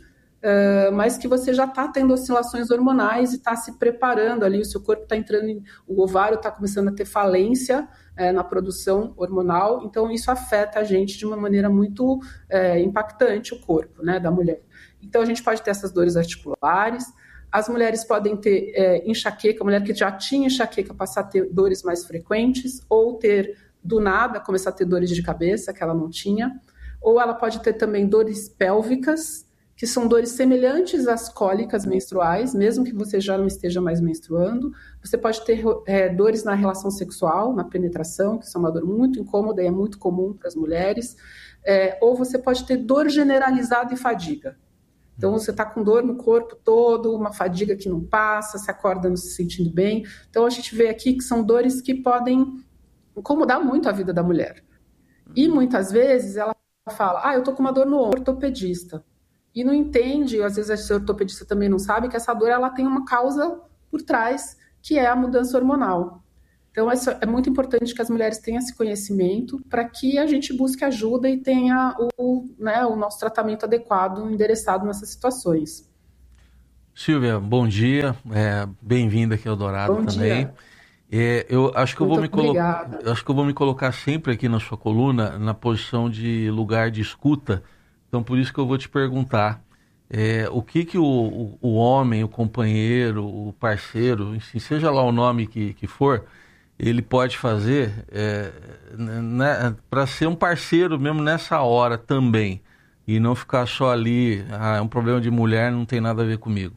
uh, mas que você já está tendo oscilações hormonais e está se preparando ali, o seu corpo está entrando, em, o ovário está começando a ter falência é, na produção hormonal, então isso afeta a gente de uma maneira muito é, impactante, o corpo, né, da mulher. Então a gente pode ter essas dores articulares, as mulheres podem ter é, enxaqueca, a mulher que já tinha enxaqueca passar a ter dores mais frequentes, ou ter, do nada, começar a ter dores de cabeça, que ela não tinha, ou ela pode ter também dores pélvicas, que são dores semelhantes às cólicas menstruais, mesmo que você já não esteja mais menstruando. Você pode ter é, dores na relação sexual, na penetração, que são uma dor muito incômoda e é muito comum para as mulheres. É, ou você pode ter dor generalizada e fadiga. Então, você está com dor no corpo todo, uma fadiga que não passa, se acorda não se sentindo bem. Então, a gente vê aqui que são dores que podem incomodar muito a vida da mulher. E, muitas vezes, ela fala, ah, eu estou com uma dor no ombro, ortopedista. E não entende, às vezes esse ortopedista também não sabe, que essa dor ela tem uma causa por trás, que é a mudança hormonal. Então, é muito importante que as mulheres tenham esse conhecimento para que a gente busque ajuda e tenha o, né, o nosso tratamento adequado, endereçado nessas situações. Silvia, bom dia. É, bem-vinda aqui ao Dourado bom também. Dia. É, eu acho que eu vou me colocar, acho que eu vou me colocar sempre aqui na sua coluna na posição de lugar de escuta. Então, por isso que eu vou te perguntar, é, o que que o, o, o homem, o companheiro, o parceiro, enfim, seja lá o nome que, que for, ele pode fazer é, né, para ser um parceiro mesmo nessa hora também, e não ficar só ali, ah, é um problema de mulher, não tem nada a ver comigo.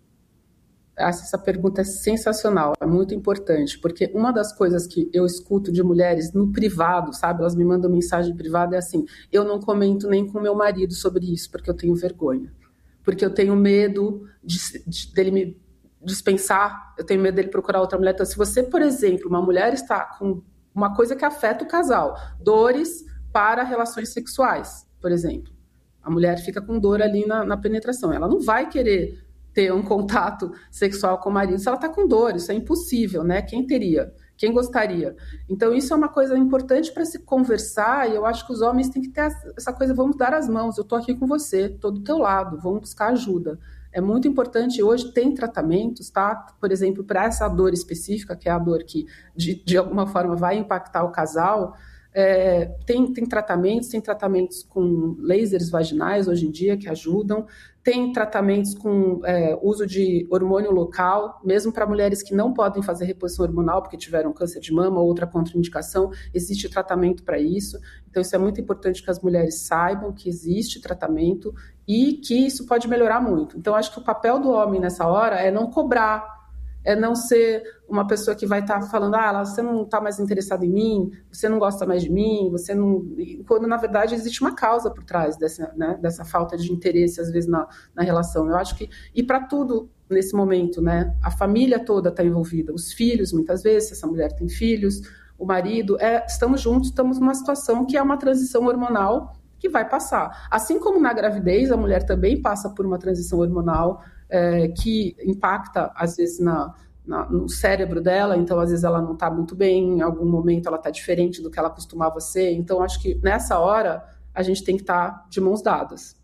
Essa pergunta é sensacional, é muito importante, porque uma das coisas que eu escuto de mulheres no privado, sabe, elas me mandam mensagem privada, é assim, eu não comento nem com meu marido sobre isso, porque eu tenho vergonha, porque eu tenho medo de, de, dele me dispensar, eu tenho medo dele procurar outra mulher. Então, se você, por exemplo, uma mulher está com uma coisa que afeta o casal, dores para relações sexuais, por exemplo, a mulher fica com dor ali na, na penetração, ela não vai querer ter um contato sexual com o marido se ela está com dor, isso é impossível, né? Quem teria? Quem gostaria? Então, isso é uma coisa importante para se conversar, e eu acho que os homens têm que ter essa coisa, vamos dar as mãos, eu estou aqui com você, estou do teu lado, vamos buscar ajuda. É muito importante, hoje tem tratamentos, tá? Por exemplo, para essa dor específica, que é a dor que, de, de alguma forma, vai impactar o casal, é, tem, tem tratamentos, tem tratamentos com lasers vaginais hoje em dia que ajudam, tem tratamentos com é, uso de hormônio local, mesmo para mulheres que não podem fazer reposição hormonal porque tiveram câncer de mama ou outra contraindicação, existe tratamento para isso. Então, isso é muito importante que as mulheres saibam que existe tratamento e que isso pode melhorar muito. Então, acho que o papel do homem nessa hora é não cobrar, é não ser uma pessoa que vai estar tá falando, ah, você não está mais interessado em mim, você não gosta mais de mim, você não... Quando, na verdade, existe uma causa por trás dessa, né, dessa falta de interesse, às vezes, na, na relação. Eu acho que... E para tudo, nesse momento, né? A família toda está envolvida, os filhos, muitas vezes, se essa mulher tem filhos, o marido, é, estamos juntos, estamos numa situação que é uma transição hormonal que vai passar. Assim como na gravidez, a mulher também passa por uma transição hormonal é, que impacta, às vezes, na, na, no cérebro dela, então, às vezes, ela não está muito bem, em algum momento ela está diferente do que ela costumava ser, então, acho que nessa hora a gente tem que estar tá de mãos dadas.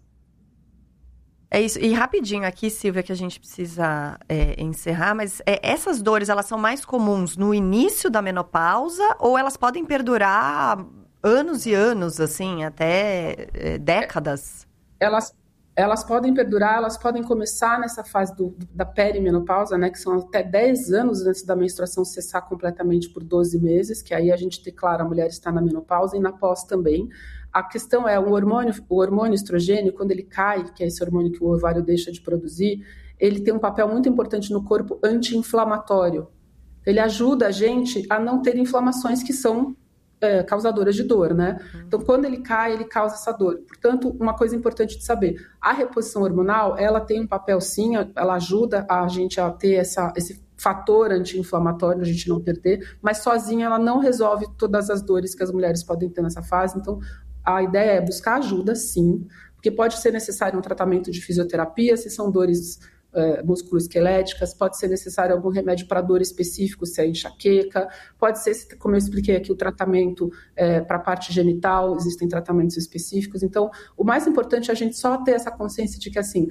É isso, e rapidinho aqui, Silvia, que a gente precisa é, encerrar, mas é, essas dores, elas são mais comuns no início da menopausa ou elas podem perdurar anos e anos, assim, até é, décadas? Elas, elas podem perdurar, elas podem começar nessa fase do, da perimenopausa, né, que são até dez anos antes da menstruação cessar completamente por doze meses, que aí a gente declara a mulher está na menopausa e na pós também. A questão é o hormônio, o hormônio estrogênio, quando ele cai, que é esse hormônio que o ovário deixa de produzir, ele tem um papel muito importante no corpo anti-inflamatório. Ele ajuda a gente a não ter inflamações que são é, causadoras de dor, né? Então, quando ele cai, ele causa essa dor. Portanto, uma coisa importante de saber, a reposição hormonal, ela tem um papel sim, ela ajuda a gente a ter essa, esse fator anti-inflamatório, a gente não perder, mas sozinha ela não resolve todas as dores que as mulheres podem ter nessa fase. Então, a ideia é buscar ajuda, sim, porque pode ser necessário um tratamento de fisioterapia, se são dores é, musculoesqueléticas, pode ser necessário algum remédio para dor específico, se é enxaqueca, pode ser, como eu expliquei aqui, o tratamento é, para a parte genital, existem tratamentos específicos. Então, o mais importante é a gente só ter essa consciência de que, assim,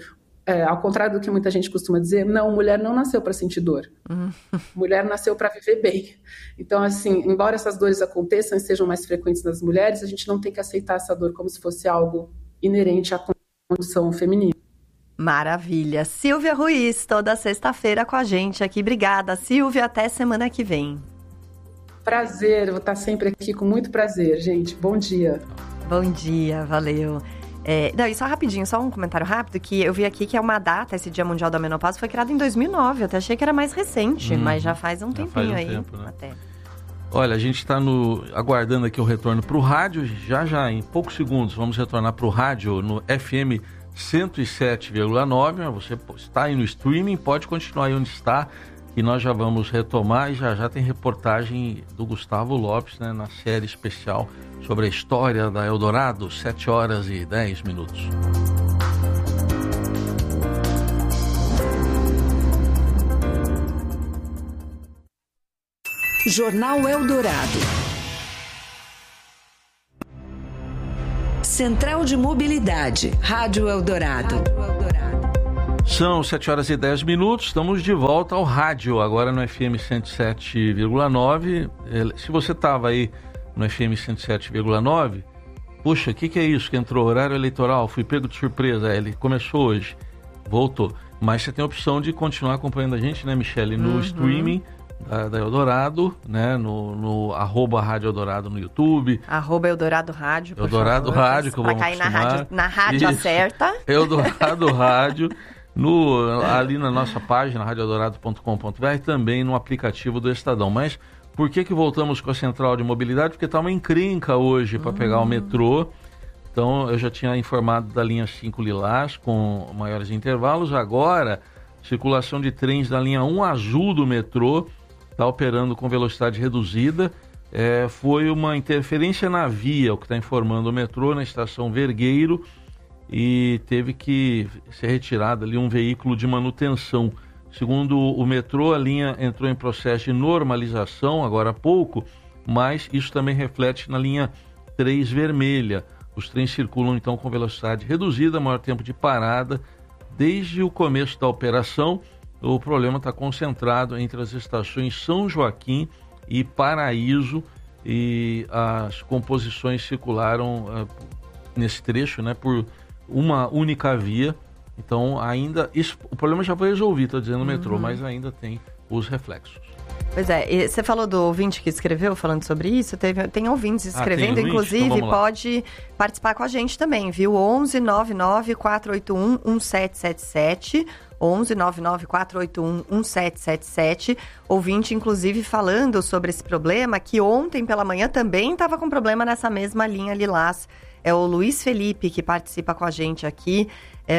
é, ao contrário do que muita gente costuma dizer, não, mulher não nasceu para sentir dor. Uhum. Mulher nasceu para viver bem. Então, assim, embora essas dores aconteçam e sejam mais frequentes nas mulheres, a gente não tem que aceitar essa dor como se fosse algo inerente à condição feminina. Maravilha. Silvia Ruiz, toda sexta-feira com a gente aqui. Obrigada, Silvia. Até semana que vem. Prazer, vou estar sempre aqui com muito prazer, gente. Bom dia. Bom dia, valeu. É, não, e só rapidinho, só um comentário rápido, que eu vi aqui que é uma data, esse Dia Mundial da Menopausa, foi criado em dois mil e nove, eu até achei que era mais recente, hum, mas já faz um tempinho faz um aí. Tempo, né? Até. Olha, a gente está aguardando aqui o retorno para o rádio, já já em poucos segundos vamos retornar para o rádio no F M cento e sete vírgula nove, você está aí no streaming, pode continuar aí onde está, e nós já vamos retomar, e já já tem reportagem do Gustavo Lopes, né, na série especial sobre a história da Eldorado, sete horas e dez minutos. Jornal Eldorado. Central de Mobilidade, Rádio Eldorado. São sete horas e dez minutos, estamos de volta ao rádio, agora no F M cento e sete vírgula nove. Se você estava aí no F M cento e sete vírgula nove, puxa, o que, que é isso que entrou? Horário eleitoral, fui pego de surpresa, ele começou hoje, voltou. Mas você tem a opção de continuar acompanhando a gente, né, Michele, no uhum. streaming da, da Eldorado, né, no, no arroba Rádio Eldorado no YouTube. Arroba Eldorado Rádio, por Eldorado favor, Rádio, que eu vou cair na rádio, na rádio certa. Eldorado Rádio. No, ali na nossa página, rádio eldorado ponto com ponto b r, também no aplicativo do Estadão. Mas por que que voltamos com a Central de Mobilidade? Porque está uma encrenca hoje para hum. pegar o metrô. Então, eu já tinha informado da linha cinco Lilás, com maiores intervalos. Agora, circulação de trens da linha um azul do metrô está operando com velocidade reduzida. É, foi uma interferência na via, o que está informando o metrô, na estação Vergueiro, e teve que ser retirado ali um veículo de manutenção. Segundo o metrô, a linha entrou em processo de normalização agora há pouco, mas isso também reflete na linha três vermelha. Os trens circulam então com velocidade reduzida, maior tempo de parada. Desde o começo da operação, o problema está concentrado entre as estações São Joaquim e Paraíso, e as composições circularam uh, nesse trecho, né, por uma única via. Então ainda, isso, o problema já foi resolvido, estou dizendo, no metrô, uhum. mas ainda tem os reflexos. Pois é, e você falou do ouvinte que escreveu falando sobre isso, teve, tem ouvintes escrevendo, ah, tem inclusive, então pode participar com a gente também, viu? onze nove nove quatro oito um um sete sete sete, onze nove nove quatro oito um um sete sete sete, ouvinte inclusive falando sobre esse problema, que ontem pela manhã também estava com problema nessa mesma linha Lilás. É o Luiz Felipe que participa com a gente aqui.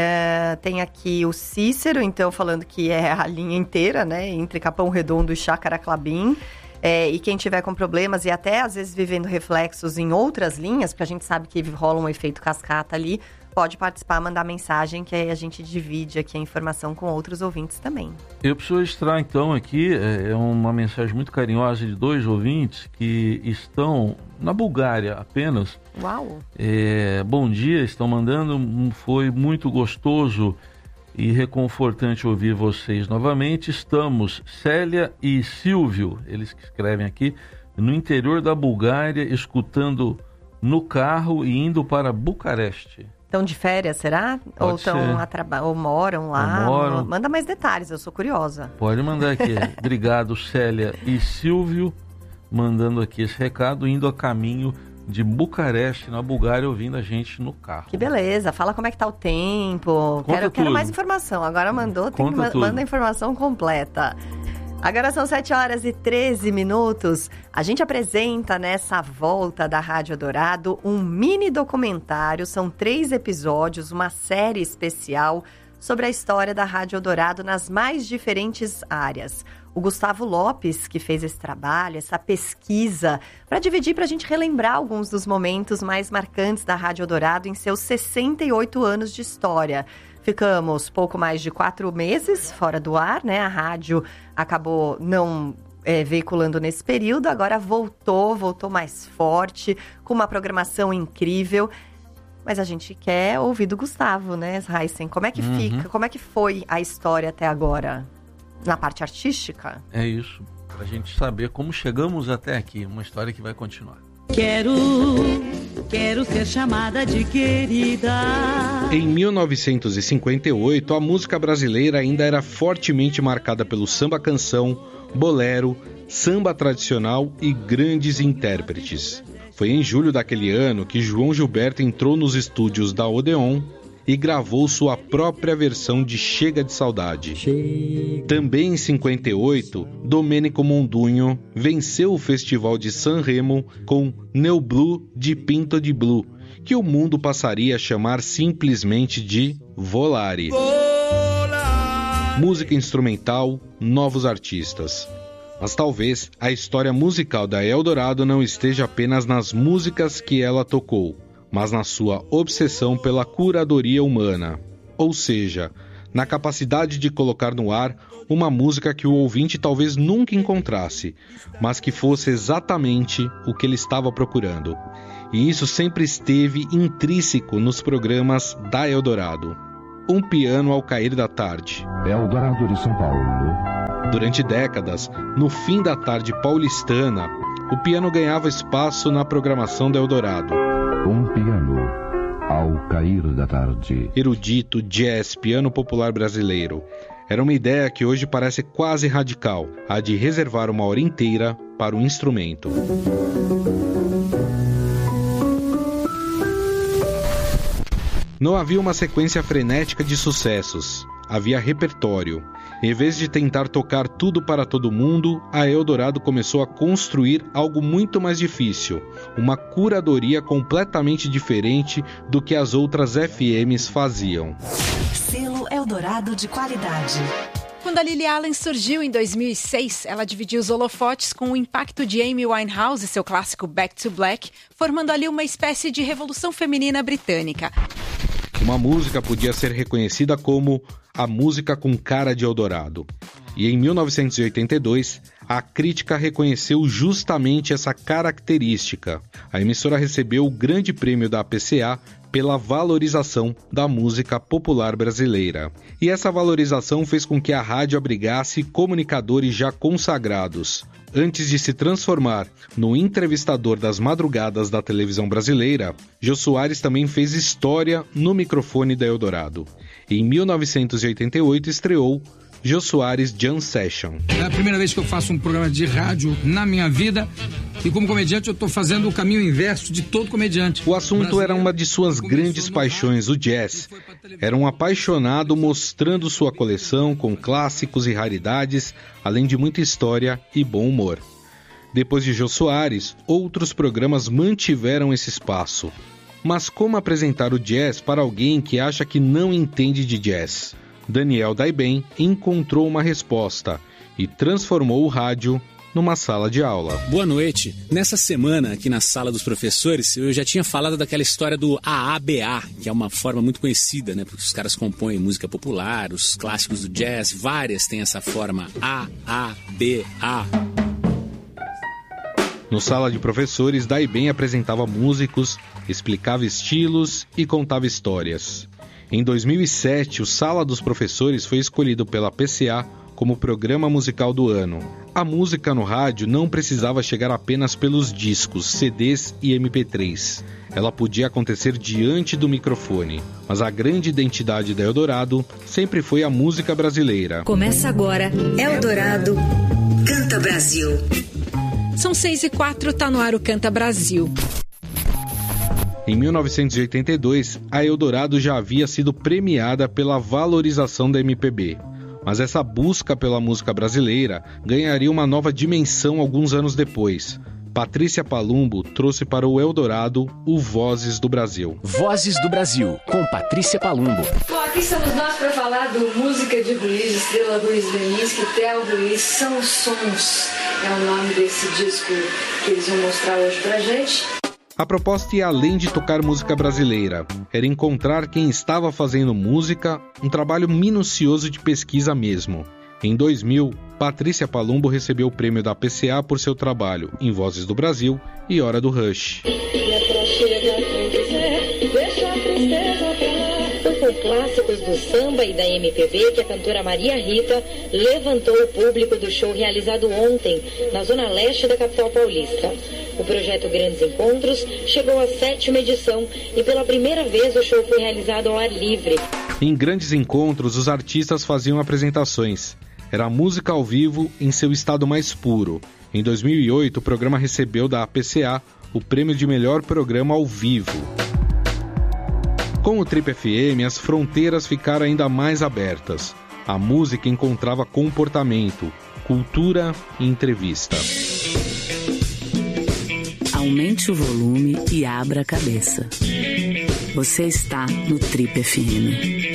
É, tem aqui o Cícero, então, falando que é a linha inteira, né? Entre Capão Redondo e Chácara Clabim. É, e quem tiver com problemas e até, às vezes, vivendo reflexos em outras linhas, porque a gente sabe que rola um efeito cascata ali, pode participar, mandar mensagem, que aí a gente divide aqui a informação com outros ouvintes também. Eu preciso registrar, então, aqui, é uma mensagem muito carinhosa de dois ouvintes que estão na Bulgária apenas. Uau! É, bom dia, estão mandando, foi muito gostoso e reconfortante ouvir vocês novamente. Estamos, Célia e Silvio, eles que escrevem aqui, no interior da Bulgária, escutando no carro e indo para Bucareste. Estão de férias, será? Pode ou estão a traba- ou moram lá? Ou moram. Manda mais detalhes, eu sou curiosa. Pode mandar aqui. Obrigado, Célia e Silvio, mandando aqui esse recado, indo a caminho de Bucareste, na Bulgária, ouvindo a gente no carro. Que beleza. Fala como é que tá o tempo. Conta quero, quero mais informação. Agora mandou, tem Conta que tudo. manda a informação completa. Agora são sete horas e treze minutos. A gente apresenta nessa volta da Rádio Eldorado um mini documentário. São três episódios, uma série especial sobre a história da Rádio Eldorado nas mais diferentes áreas. O Gustavo Lopes, que fez esse trabalho, essa pesquisa, para dividir, para a gente relembrar alguns dos momentos mais marcantes da Rádio Eldorado em seus sessenta e oito anos de história. Ficamos pouco mais de quatro meses fora do ar, né? A rádio acabou não é, veiculando nesse período, agora voltou, voltou mais forte, com uma programação incrível. Mas a gente quer ouvir do Gustavo, né, Heisen? Como é que Uhum. fica, como é que foi a história até agora? Na parte artística? É isso, pra gente saber como chegamos até aqui, uma história que vai continuar. Quero, quero ser chamada de querida. Em mil novecentos e cinquenta e oito, a música brasileira ainda era fortemente marcada pelo samba-canção, bolero, samba tradicional e grandes intérpretes. Foi em julho daquele ano que João Gilberto entrou nos estúdios da Odeon e gravou sua própria versão de Chega de Saudade. Também em cinquenta e oito, Domênico Mondunho venceu o Festival de San Remo com Neu Blue de Pinto de Blue, que o mundo passaria a chamar simplesmente de Volare. Música instrumental, novos artistas. Mas talvez a história musical da Eldorado não esteja apenas nas músicas que ela tocou, mas na sua obsessão pela curadoria humana, ou seja, na capacidade de colocar no ar uma música que o ouvinte talvez nunca encontrasse, mas que fosse exatamente o que ele estava procurando. E isso sempre esteve intrínseco nos programas da Eldorado. Um piano ao cair da tarde. Eldorado de São Paulo. Durante décadas, no fim da tarde paulistana, o piano ganhava espaço na programação da Eldorado. Um piano ao cair da tarde. Erudito, jazz, piano popular brasileiro. Era uma ideia que hoje parece quase radical, a de reservar uma hora inteira para o instrumento. Não havia uma sequência frenética de sucessos, havia repertório. Em vez de tentar tocar tudo para todo mundo, a Eldorado começou a construir algo muito mais difícil, uma curadoria completamente diferente do que as outras F Ms faziam. Selo Eldorado de qualidade. Quando a Lily Allen surgiu em dois mil e seis, ela dividiu os holofotes com o impacto de Amy Winehouse e seu clássico Back to Black, formando ali uma espécie de revolução feminina britânica. Uma música podia ser reconhecida como a música com cara de Eldorado. E em mil novecentos e oitenta e dois, a crítica reconheceu justamente essa característica. A emissora recebeu o grande prêmio da A P C A pela valorização da música popular brasileira. E essa valorização fez com que a rádio abrigasse comunicadores já consagrados. Antes de se transformar no entrevistador das madrugadas da televisão brasileira, Jô Soares também fez história no microfone da Eldorado. Em mil novecentos e oitenta e oito estreou Jô Soares Jam Session. É a primeira vez que eu faço um programa de rádio na minha vida e como comediante eu estou fazendo o caminho inverso de todo comediante. O assunto era uma de suas grandes paixões, o jazz. Era um apaixonado mostrando sua coleção com clássicos e raridades, além de muita história e bom humor. Depois de Jô Soares, outros programas mantiveram esse espaço. Mas como apresentar o jazz para alguém que acha que não entende de jazz? Daniel Daiben encontrou uma resposta e transformou o rádio numa sala de aula. Boa noite. Nessa semana, aqui na sala dos professores, eu já tinha falado daquela história do A A B A, que é uma forma muito conhecida, né? Porque os caras compõem música popular, os clássicos do jazz, várias têm essa forma A A B A. No Sala de Professores, Daiben apresentava músicos, explicava estilos e contava histórias. Em dois mil e sete, o Sala dos Professores foi escolhido pela P C A como programa musical do ano. A música no rádio não precisava chegar apenas pelos discos, C Ds e M P três. Ela podia acontecer diante do microfone. Mas a grande identidade da Eldorado sempre foi a música brasileira. Começa agora, Eldorado Canta Brasil. São seis e quatro, tá no ar o Canta Brasil. Em mil novecentos e oitenta e dois, a Eldorado já havia sido premiada pela valorização da M P B. Mas essa busca pela música brasileira ganharia uma nova dimensão alguns anos depois. Patrícia Palumbo trouxe para o Eldorado o Vozes do Brasil. Vozes do Brasil, com Patrícia Palumbo. Bom, aqui estamos nós para falar do Música de Luiz, Estrela Luiz Leminski, Theo Luiz, São Sons. É o nome desse disco que eles vão mostrar hoje pra gente. A proposta ia além de tocar música brasileira. Era encontrar quem estava fazendo música, um trabalho minucioso de pesquisa mesmo. Em dois mil, Patrícia Palumbo recebeu o prêmio da P C A por seu trabalho em Vozes do Brasil e Hora do Rush. E é pra chegar quem quiser, deixa Foi com clássicos do samba e da M P B que a cantora Maria Rita levantou o público do show realizado ontem, na zona leste da capital paulista. O projeto Grandes Encontros chegou à sétima edição e pela primeira vez o show foi realizado ao ar livre. Em Grandes Encontros, os artistas faziam apresentações. Era música ao vivo em seu estado mais puro. Em dois mil e oito, o programa recebeu da A P C A o prêmio de melhor programa ao vivo. Com o Trip F M, as fronteiras ficaram ainda mais abertas. A música encontrava comportamento, cultura e entrevista. Aumente o volume e abra a cabeça. Você está no Trip F M.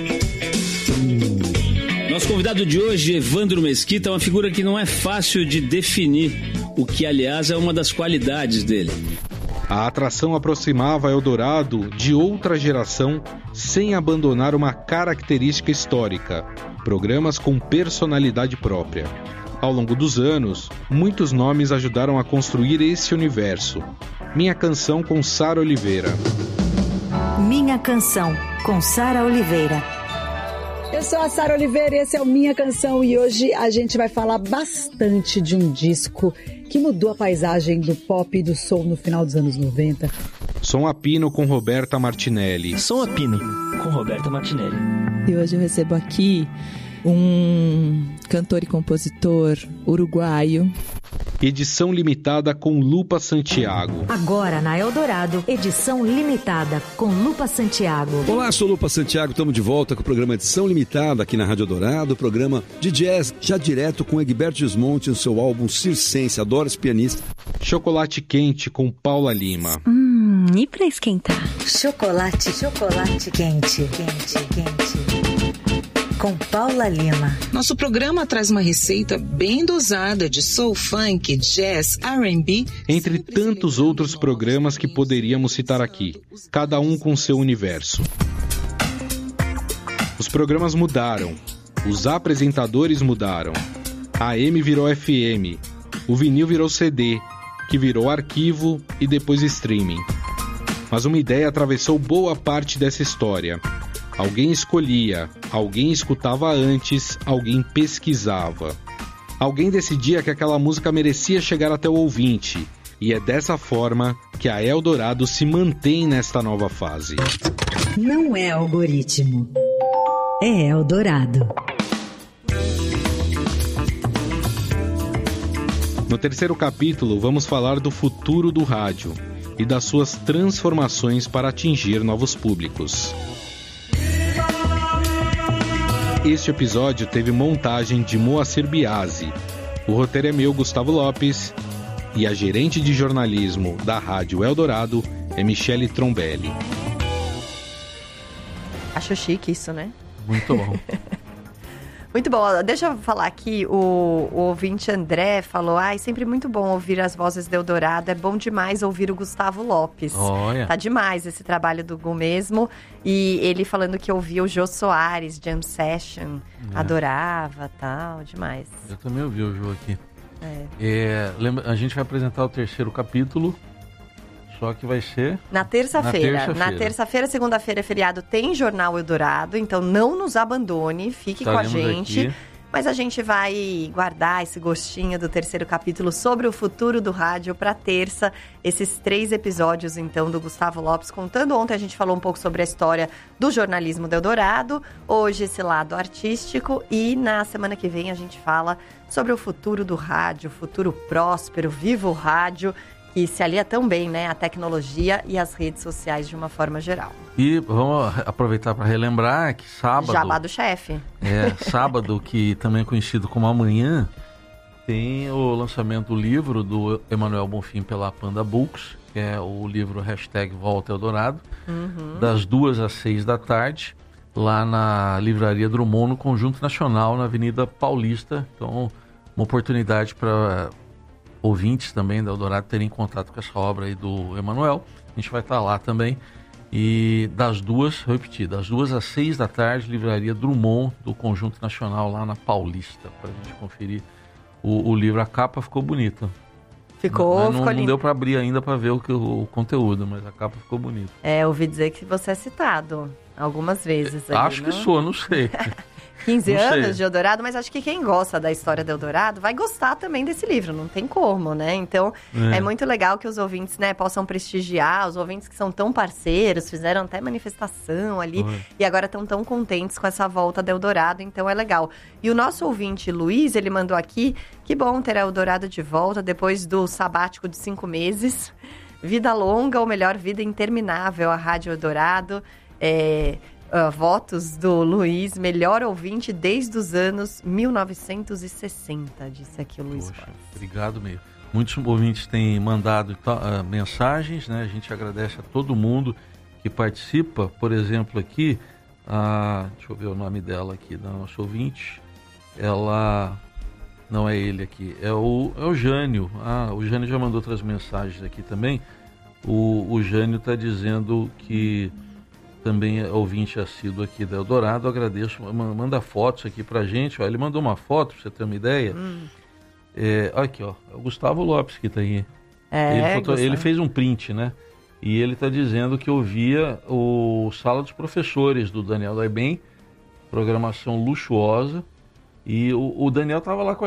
Nosso convidado de hoje, Evandro Mesquita, é uma figura que não é fácil de definir, o que, aliás, é uma das qualidades dele. A atração aproximava Eldorado de outra geração sem abandonar uma característica histórica, programas com personalidade própria. Ao longo dos anos, muitos nomes ajudaram a construir esse universo. Minha Canção com Sara Oliveira. Minha Canção com Sara Oliveira. Eu sou a Sara Oliveira e esse é o Minha Canção e hoje a gente vai falar bastante de um disco que mudou a paisagem do pop e do soul no final dos anos noventa. Som a Pino com Roberta Martinelli. Som a Pino com Roberta Martinelli. E hoje eu recebo aqui um cantor e compositor uruguaio. Edição limitada com Lupa Santiago. Agora na Eldorado, edição limitada com Lupa Santiago. Olá, sou Lupa Santiago, estamos de volta com o programa Edição Limitada aqui na Rádio Eldorado, programa de jazz, já direto com Egberto Gismonti no seu álbum Circense, adoro esse pianista. Chocolate Quente com Paula Lima. Hum, e pra esquentar? Chocolate, chocolate quente, quente, quente. Com Paula Lima. Nosso programa traz uma receita bem dosada de soul, funk, jazz, R and B. Entre tantos outros programas que poderíamos citar aqui, cada um com seu universo. Os programas mudaram, os apresentadores mudaram, a A M virou F M, o vinil virou C D, que virou arquivo e depois streaming. Mas uma ideia atravessou boa parte dessa história. Alguém escolhia, alguém escutava antes, alguém pesquisava. Alguém decidia que aquela música merecia chegar até o ouvinte. E é dessa forma que a Eldorado se mantém nesta nova fase. Não é algoritmo, é Eldorado. No terceiro capítulo, vamos falar do futuro do rádio e das suas transformações para atingir novos públicos. Este episódio teve montagem de Moacir Biasi. O roteiro é meu, Gustavo Lopes, e a gerente de jornalismo da Rádio Eldorado é Michele Trombelli. Acho chique isso, né? Muito bom. Muito bom. Deixa eu falar aqui, o, o ouvinte André falou, ai, ah, sempre muito bom ouvir as vozes do Eldorado, é bom demais ouvir o Gustavo Lopes. Olha. Tá demais esse trabalho do Gu mesmo. E ele falando que ouvia o Jô Soares, Jam Session, é. adorava, tal, demais. Eu também ouvi o Jô aqui. É. É, lembra, a gente vai apresentar o terceiro capítulo, só que vai ser... Na terça-feira. Na terça-feira, Na terça-feira, segunda-feira é feriado, tem Jornal Eldorado, então não nos abandone, fique Estaremos com a gente. Aqui. Mas a gente vai guardar esse gostinho do terceiro capítulo sobre o futuro do rádio para terça. Esses três episódios, então, do Gustavo Lopes contando. Ontem a gente falou um pouco sobre a história do jornalismo do Eldorado. Hoje esse lado artístico. E na semana que vem a gente fala sobre o futuro do rádio, futuro próspero, vivo rádio. Que se alia tão bem, né, a tecnologia e as redes sociais de uma forma geral. E vamos aproveitar para relembrar que sábado... Jabá do chefe. É, sábado, que também é conhecido como amanhã, tem o lançamento do livro do Emanuel Bonfim pela Panda Books, que é o livro hashtag Volta Eldorado, uhum. das duas às seis da tarde, lá na Livraria Drummond, no Conjunto Nacional, na Avenida Paulista. Então, uma oportunidade para... ouvintes também da Eldorado terem contato com essa obra aí do Emanuel. A gente vai estar lá também. E das duas, vou repetir, das duas às seis da tarde, Livraria Drummond, do Conjunto Nacional, lá na Paulista, para a gente conferir o, o livro. A capa ficou bonita. Ficou, mas não, ficou não lindo. deu para abrir ainda para ver o, que, o, o conteúdo, mas a capa ficou bonita. É, ouvi dizer que você é citado algumas vezes. Ali, acho não? que sou, não sei. quinze não anos sei. de Eldorado, mas acho que quem gosta da história do Eldorado vai gostar também desse livro, não tem como, né? Então, é, é muito legal que os ouvintes, né, possam prestigiar, os ouvintes que são tão parceiros, fizeram até manifestação ali, Oi. e agora estão tão contentes com essa volta da Eldorado, então é legal. E o nosso ouvinte, Luiz, ele mandou aqui, que bom ter a Eldorado de volta depois do sabático de cinco meses. Vida longa, ou melhor, vida interminável, a Rádio Eldorado. É... Uh, votos do Luiz, melhor ouvinte desde os anos mil novecentos e sessenta, disse aqui o Luiz. Poxa, obrigado mesmo. Muitos ouvintes têm mandado uh, mensagens, né? A gente agradece a todo mundo que participa. Por exemplo, aqui, uh, deixa eu ver o nome dela aqui, da nossa ouvinte. Ela, não é ele aqui, é o, é o Jânio. Ah, o Jânio já mandou outras mensagens aqui também. O, o Jânio está dizendo que também é ouvinte assíduo aqui da Eldorado, agradeço, manda fotos aqui pra gente, ó, ele mandou uma foto, pra você ter uma ideia, hum. é, aqui ó, é o Gustavo Lopes que tá aí, é, ele, foto, ele fez um print, né, e ele tá dizendo que ouvia o Sala dos Professores do Daniel Daibem, programação luxuosa, e o, o Daniel tava lá com a